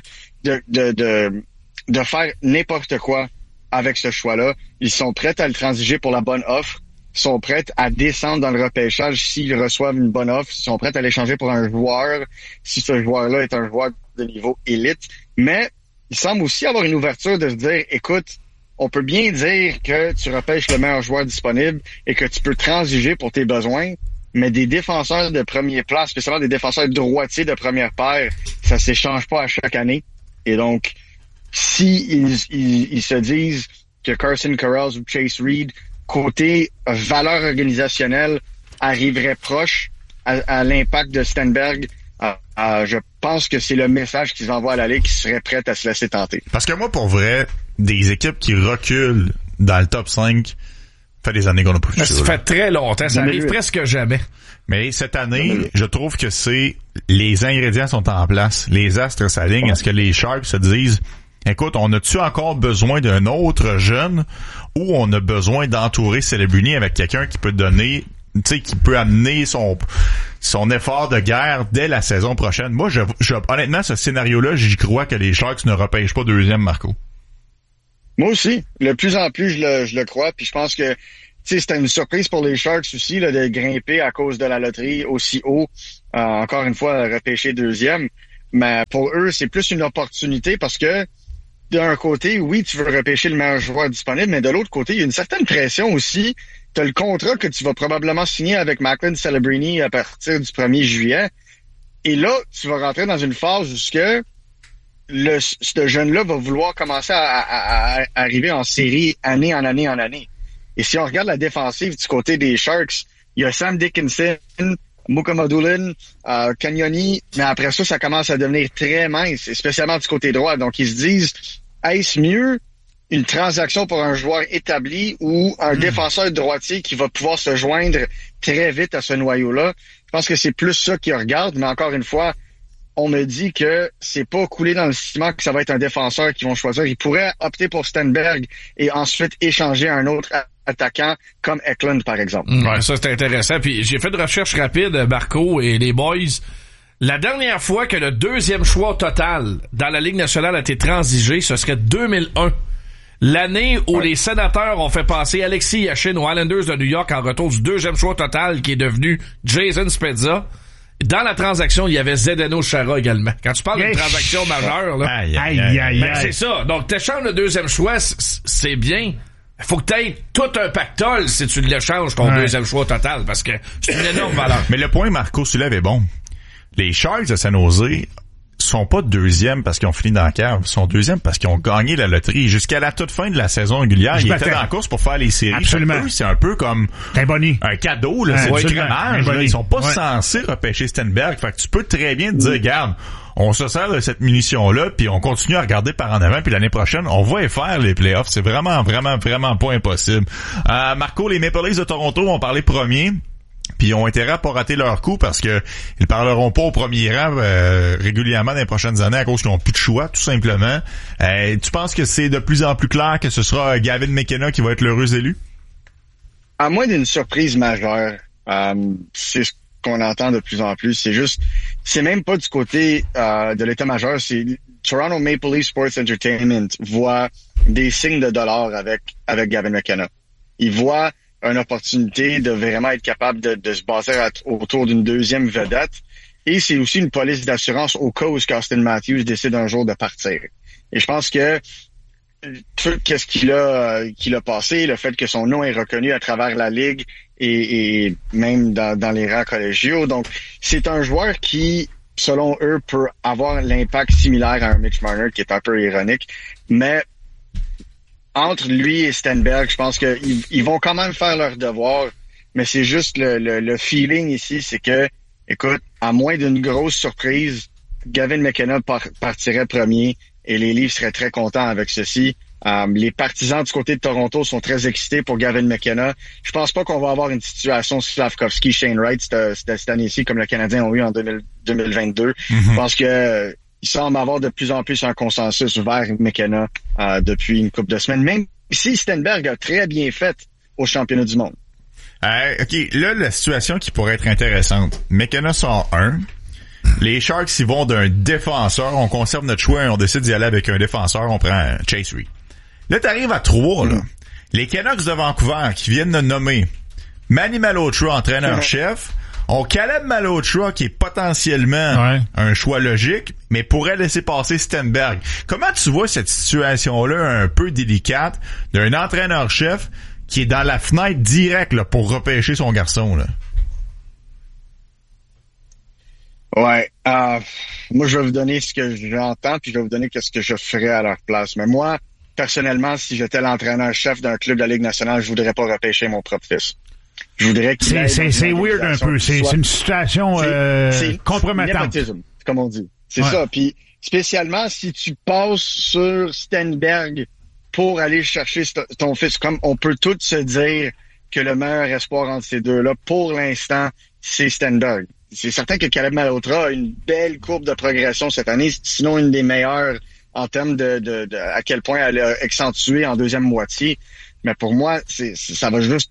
de faire n'importe quoi avec ce choix-là. Ils sont prêts à le transiger pour la bonne offre. Ils sont prêts à descendre dans le repêchage s'ils reçoivent une bonne offre. Ils sont prêts à l'échanger pour un joueur si ce joueur-là est un joueur de niveau élite. Mais il semble aussi avoir une ouverture de se dire, écoute, on peut bien dire que tu repêches le meilleur joueur disponible et que tu peux transiger pour tes besoins, mais des défenseurs de premier plan, spécialement des défenseurs droitiers de première paire, ça s'échange pas à chaque année. Et donc, si ils se disent que Carson Carroll ou Chase Reed, côté valeur organisationnelle, arriverait proche à l'impact de Stenberg, je pense que c'est le message qu'ils envoient à la Ligue qui serait prête à se laisser tenter. Parce que moi, pour vrai, des équipes qui reculent dans le top 5, Ça fait des années qu'on n'a pas vu ça. Ça fait très longtemps. Ça arrive presque jamais. Mais cette année, je trouve que les ingrédients sont en place. Les astres s'alignent. Est-ce que les Sharks se disent, écoute, on a-tu encore besoin d'un autre jeune ou on a besoin d'entourer Celebrini avec quelqu'un qui peut donner, tu sais, qui peut amener son effort de guerre dès la saison prochaine? Moi, honnêtement, ce scénario-là, j'y crois que les Sharks ne repêchent pas deuxième, Marco. Moi aussi. De plus en plus, je le crois. Puis je pense que c'était une surprise pour les Sharks aussi là, de grimper à cause de la loterie aussi haut. Encore une fois, repêcher deuxième. Mais pour eux, c'est plus une opportunité parce que d'un côté, oui, tu veux repêcher le meilleur joueur disponible, mais de l'autre côté, il y a une certaine pression aussi. Tu as le contrat que tu vas probablement signer avec Macklin Celebrini à partir du 1er juillet. Et là, tu vas rentrer dans une phase où ce jeune-là va vouloir commencer à arriver en série année en année en année. Et si on regarde la défensive du côté des Sharks, il y a Sam Dickinson, Mukamadulin, Cagnoni, mais après ça commence à devenir très mince, spécialement du côté droit. Donc, ils se disent, est-ce mieux une transaction pour un joueur établi ou un défenseur droitier qui va pouvoir se joindre très vite à ce noyau-là? Je pense que c'est plus ça qu'ils regardent, mais encore une fois, on me dit que c'est pas coulé dans le ciment que ça va être un défenseur qu'ils vont choisir. Ils pourraient opter pour Stenberg et ensuite échanger un autre attaquant comme Eklund, par exemple. Ouais, ça c'est intéressant. Puis j'ai fait une recherche rapide, Marco et les boys. La dernière fois que le deuxième choix total dans la Ligue nationale a été transigé, ce serait 2001. L'année où les Sénateurs ont fait passer Alexis Yashin aux Islanders de New York en retour du deuxième choix total qui est devenu Jason Spezza. Dans la transaction, il y avait Zdeno Chara également. Quand tu parles d'une transaction majeure, là, c'est ça. Donc, t'échanges le deuxième choix, c'est bien. Faut que t'aies tout un pactole si tu l'échanges ton deuxième choix total, parce que c'est une énorme valeur. Mais le point Marco soulève est bon. Les Sharks de San Jose sont pas deuxièmes parce qu'ils ont fini dans la cave. Ils sont deuxièmes parce qu'ils ont gagné la loterie. Jusqu'à la toute fin de la saison régulière, ils étaient dans la course pour faire les séries. Absolument. C'est un peu comme un cadeau, là. C'est du crémage. Ils sont pas censés repêcher Stenberg. Fait que tu peux très bien te dire, regarde, on se sert de cette munition-là, puis on continue à regarder par en avant, puis l'année prochaine, on va y faire les playoffs. C'est vraiment, vraiment, vraiment pas impossible. Marco, les Maple Leafs de Toronto ont parlé premier. Puis ils ont intérêt à pas rater leur coup parce que ils parleront pas au premier rang régulièrement dans les prochaines années à cause qu'ils n'ont plus de choix, tout simplement. Tu penses que c'est de plus en plus clair que ce sera Gavin McKenna qui va être l'heureux élu? À moins d'une surprise majeure, c'est ce qu'on entend de plus en plus. C'est même pas du côté de l'état-major, c'est Toronto Maple Leaf Sports Entertainment voit des signes de dollars avec Gavin McKenna. Ils voient une opportunité de vraiment être capable de se baser autour d'une deuxième vedette. Et c'est aussi une police d'assurance au cas où Austin Matthews décide un jour de partir. Et je pense que tout ce qu'il a passé, le fait que son nom est reconnu à travers la Ligue et même dans les rangs collégiaux. Donc, c'est un joueur qui, selon eux, peut avoir l'impact similaire à un Mitch Marner, qui est un peu ironique. Mais entre lui et Stenberg, je pense qu'ils vont quand même faire leur devoir, mais c'est juste le feeling ici, c'est que, écoute, à moins d'une grosse surprise, Gavin McKenna partirait premier et les Leafs seraient très contents avec ceci. Les partisans du côté de Toronto sont très excités pour Gavin McKenna. Je pense pas qu'on va avoir une situation Slavkovski, Shane Wright cette année-ci comme le Canadien ont eu en 2022. Je pense que il semble avoir de plus en plus un consensus vers McKenna depuis une couple de semaines, même si Stenberg a très bien fait au championnat du monde. OK, là, la situation qui pourrait être intéressante. McKenna sort 1. Les Sharks, ils vont d'un défenseur. On conserve notre choix et on décide d'y aller avec un défenseur. On prend Chase Reed. Là, t'arrives à 3, là. Les Canucks de Vancouver qui viennent de nommer Manny Malhotra, entraîneur-chef. On Caleb Malhotra, qui est potentiellement un choix logique, mais pourrait laisser passer Stenberg. Comment tu vois cette situation-là un peu délicate d'un entraîneur-chef qui est dans la fenêtre directe là, pour repêcher son garçon, là? Ouais. Moi, je vais vous donner ce que j'entends, puis je vais vous donner ce que je ferais à leur place. Mais moi, personnellement, si j'étais l'entraîneur-chef d'un club de la Ligue nationale, je voudrais pas repêcher mon propre fils. Je voudrais qu'il c'est weird un peu. C'est une situation compromettante. Comme on dit. C'est ça. Puis spécialement si tu passes sur Stenberg pour aller chercher ton fils, comme on peut tous se dire, que le meilleur espoir entre ces deux-là, pour l'instant, c'est Stenberg. C'est certain que Caleb Malhotra a une belle courbe de progression cette année, sinon une des meilleures en termes de à quel point elle a accentué en deuxième moitié. Mais pour moi, ça va juste...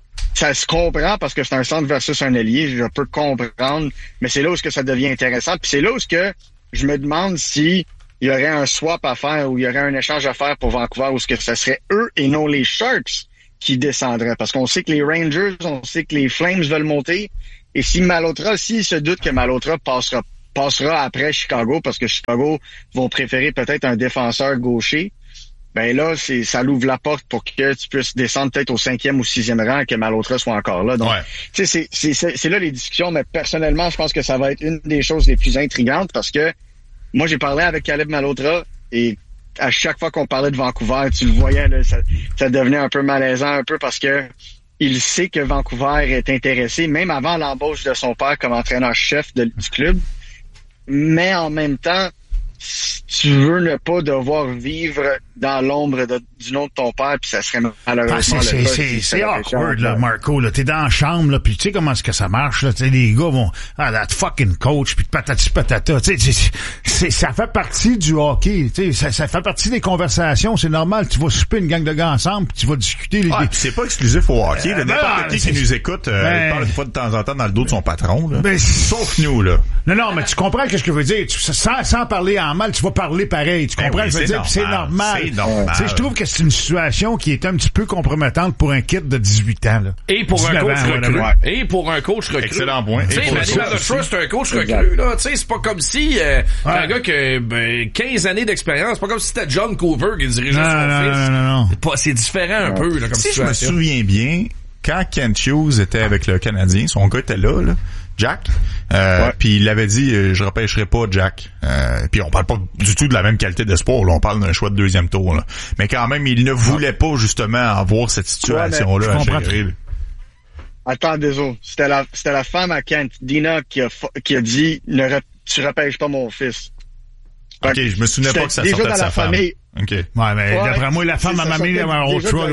Ça se comprend parce que c'est un centre versus un ailier, je peux comprendre, mais c'est là où ce que ça devient intéressant. Puis c'est là où ce que je me demande si il y aurait un swap à faire ou il y aurait un échange à faire pour Vancouver ou ce que ça serait eux et non les Sharks qui descendraient. Parce qu'on sait que les Rangers, on sait que les Flames veulent monter. Et si Malhotra, s'il se doute que Malhotra passera après Chicago, parce que Chicago vont préférer peut-être un défenseur gaucher, ben là, ça l'ouvre la porte pour que tu puisses descendre peut-être au 5e ou 6e rang et que Malhotra soit encore là. Donc, tu sais, c'est là les discussions, mais personnellement, je pense que ça va être une des choses les plus intrigantes parce que moi, j'ai parlé avec Caleb Malhotra et à chaque fois qu'on parlait de Vancouver, tu le voyais, là, ça devenait un peu malaisant, un peu parce que il sait que Vancouver est intéressé, même avant l'embauche de son père comme entraîneur-chef du club. Mais en même temps, si tu veux ne pas devoir vivre dans l'ombre du nom de ton père, puis ça serait malheureusement le cas. C'est awkward, là, Marco, là. T'es dans la chambre, là, puis tu sais comment est-ce que ça marche, là. Tu sais, les gars vont, that fucking coach, puis patati patata. Tu sais, ça fait partie du hockey, tu sais, ça fait partie des conversations. C'est normal, tu vas souper une gang de gars ensemble, puis tu vas discuter. C'est pas exclusif au hockey, n'importe qui nous écoute, il parle une fois de temps en temps dans le dos de son patron, là. Sauf nous, là. Non, mais tu comprends ce que je veux dire. Sans parler en mal, tu vas parler pareil. Tu comprends ce que je veux dire? Puis c'est normal. Je trouve que c'est une situation qui est un petit peu compromettante pour un kid de 18 ans. Là. Et pour un coach recru. Et pour un coach recru. Excellent point. Tu sais, Manny Malhotra, c'est un coach recru. Là. Tu sais, c'est pas comme si un gars qui a 15 années d'expérience, c'est pas comme si c'était John Coover qui dirigeait son fils. C'est différent un peu là, comme situation. Si je me souviens bien, quand Kent Hughes était avec le Canadien, son gars était là. Jack, puis il avait dit je repêcherai pas Jack. Puis on parle pas du tout de la même qualité d'espoir, là, on parle d'un choix de deuxième tour là. Mais quand même, il ne voulait pas justement avoir cette situation là à gérer. Attends, désolé. C'était la femme à Kent, Dina, qui a dit tu repêches pas mon fils. OK, je me souvenais pas que ça sortait de sa femme. Famille. OK. Ouais, mais d'après moi, la femme à ma mère avait un autre choix.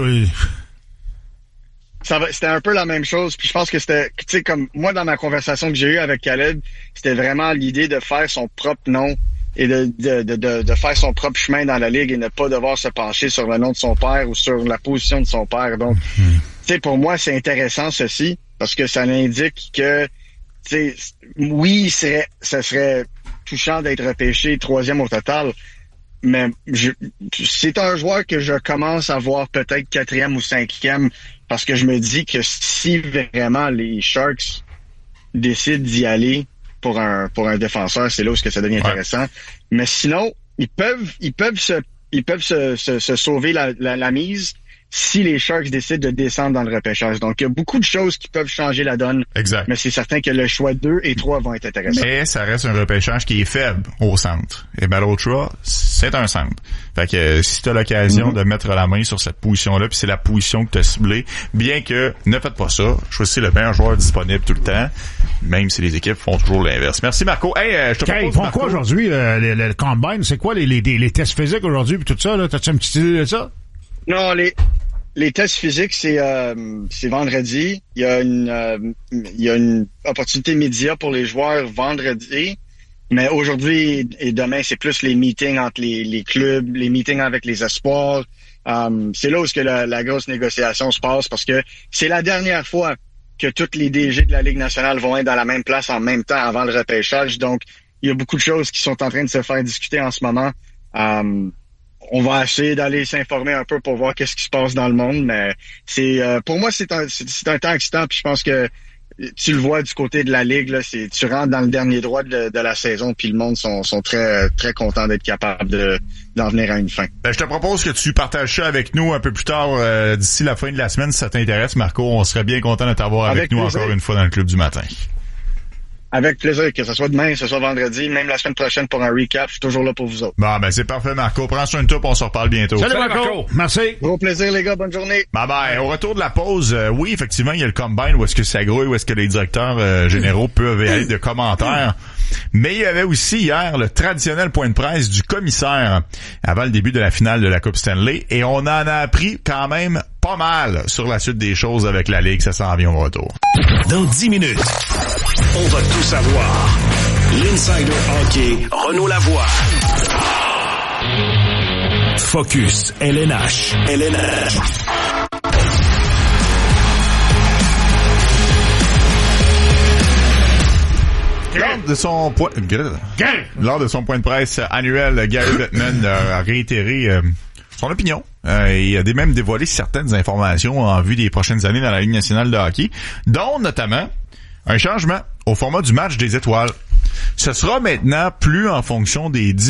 C'était un peu la même chose, puis je pense que c'était, tu sais, comme moi dans ma conversation que j'ai eue avec Caleb, c'était vraiment l'idée de faire son propre nom et de faire son propre chemin dans la ligue et ne pas devoir se pencher sur le nom de son père ou sur la position de son père. Donc, tu sais, pour moi, c'est intéressant ceci parce que ça indique que, tu sais, oui, ça serait touchant d'être repêché 3e au total. Mais c'est un joueur que je commence à voir peut-être 4e ou 5e parce que je me dis que si vraiment les Sharks décident d'y aller pour un défenseur, c'est là où ça devient intéressant. Mais sinon, ils peuvent se sauver la mise si les Sharks décident de descendre dans le repêchage. Donc, il y a beaucoup de choses qui peuvent changer la donne. Exact. Mais c'est certain que le choix 2 et 3 vont être intéressants. Mais ça reste un repêchage qui est faible au centre. Et Malhotra, c'est un centre. Fait que si tu as l'occasion de mettre la main sur cette position-là, puis c'est la position que tu as ciblée, bien que ne faites pas ça, choisissez le meilleur joueur disponible tout le temps, même si les équipes font toujours l'inverse. Merci Marco. Hey, je te propose, ils font quoi aujourd'hui, le combine? C'est quoi les tests physiques aujourd'hui puis tout ça? Là? T'as-tu une petite idée de ça? Non, les tests physiques, c'est vendredi. Il y a une opportunité média pour les joueurs vendredi. Mais aujourd'hui et demain, c'est plus les meetings entre les clubs, les meetings avec les espoirs. C'est là où la grosse négociation se passe parce que c'est la dernière fois que tous les DG de la Ligue nationale vont être dans la même place en même temps avant le repêchage. Donc, il y a beaucoup de choses qui sont en train de se faire discuter en ce moment. On va essayer d'aller s'informer un peu pour voir qu'est-ce qui se passe dans le monde, mais pour moi c'est un temps excitant, puis je pense que tu le vois du côté de la ligue là, tu rentres dans le dernier droit de la saison, puis le monde sont très très contents d'être capables d'en venir à une fin. Je te propose que tu partages ça avec nous un peu plus tard d'ici la fin de la semaine si ça t'intéresse, Marco. On serait bien content de t'avoir avec nous encore une fois dans le club du matin. Avec plaisir, que ce soit demain, que ce soit vendredi, même la semaine prochaine pour un recap, je suis toujours là pour vous autres. Bon, c'est parfait, Marco. Prends soin de toi, on se reparle bientôt. Salut Marco. Merci. Gros plaisir, les gars. Bonne journée. Bye. Au retour de la pause, oui, effectivement, il y a le combine où est-ce que ça grouille, où est-ce que les directeurs généraux peuvent aller de commentaires. Mais il y avait aussi hier le traditionnel point de presse du commissaire avant le début de la finale de la Coupe Stanley. Et on en a appris quand même pas mal sur la suite des choses avec la Ligue. Ça s'en vient au retour. Dans 10 minutes, on va tout savoir. L'Insider Hockey, Renaud Lavoie. Focus LNH. Lors de son point de presse annuel, Gary Bettman a réitéré son opinion. Il a même dévoilé certaines informations en vue des prochaines années dans la Ligue nationale de hockey, dont notamment un changement au format du match des étoiles. Ce sera maintenant plus en fonction des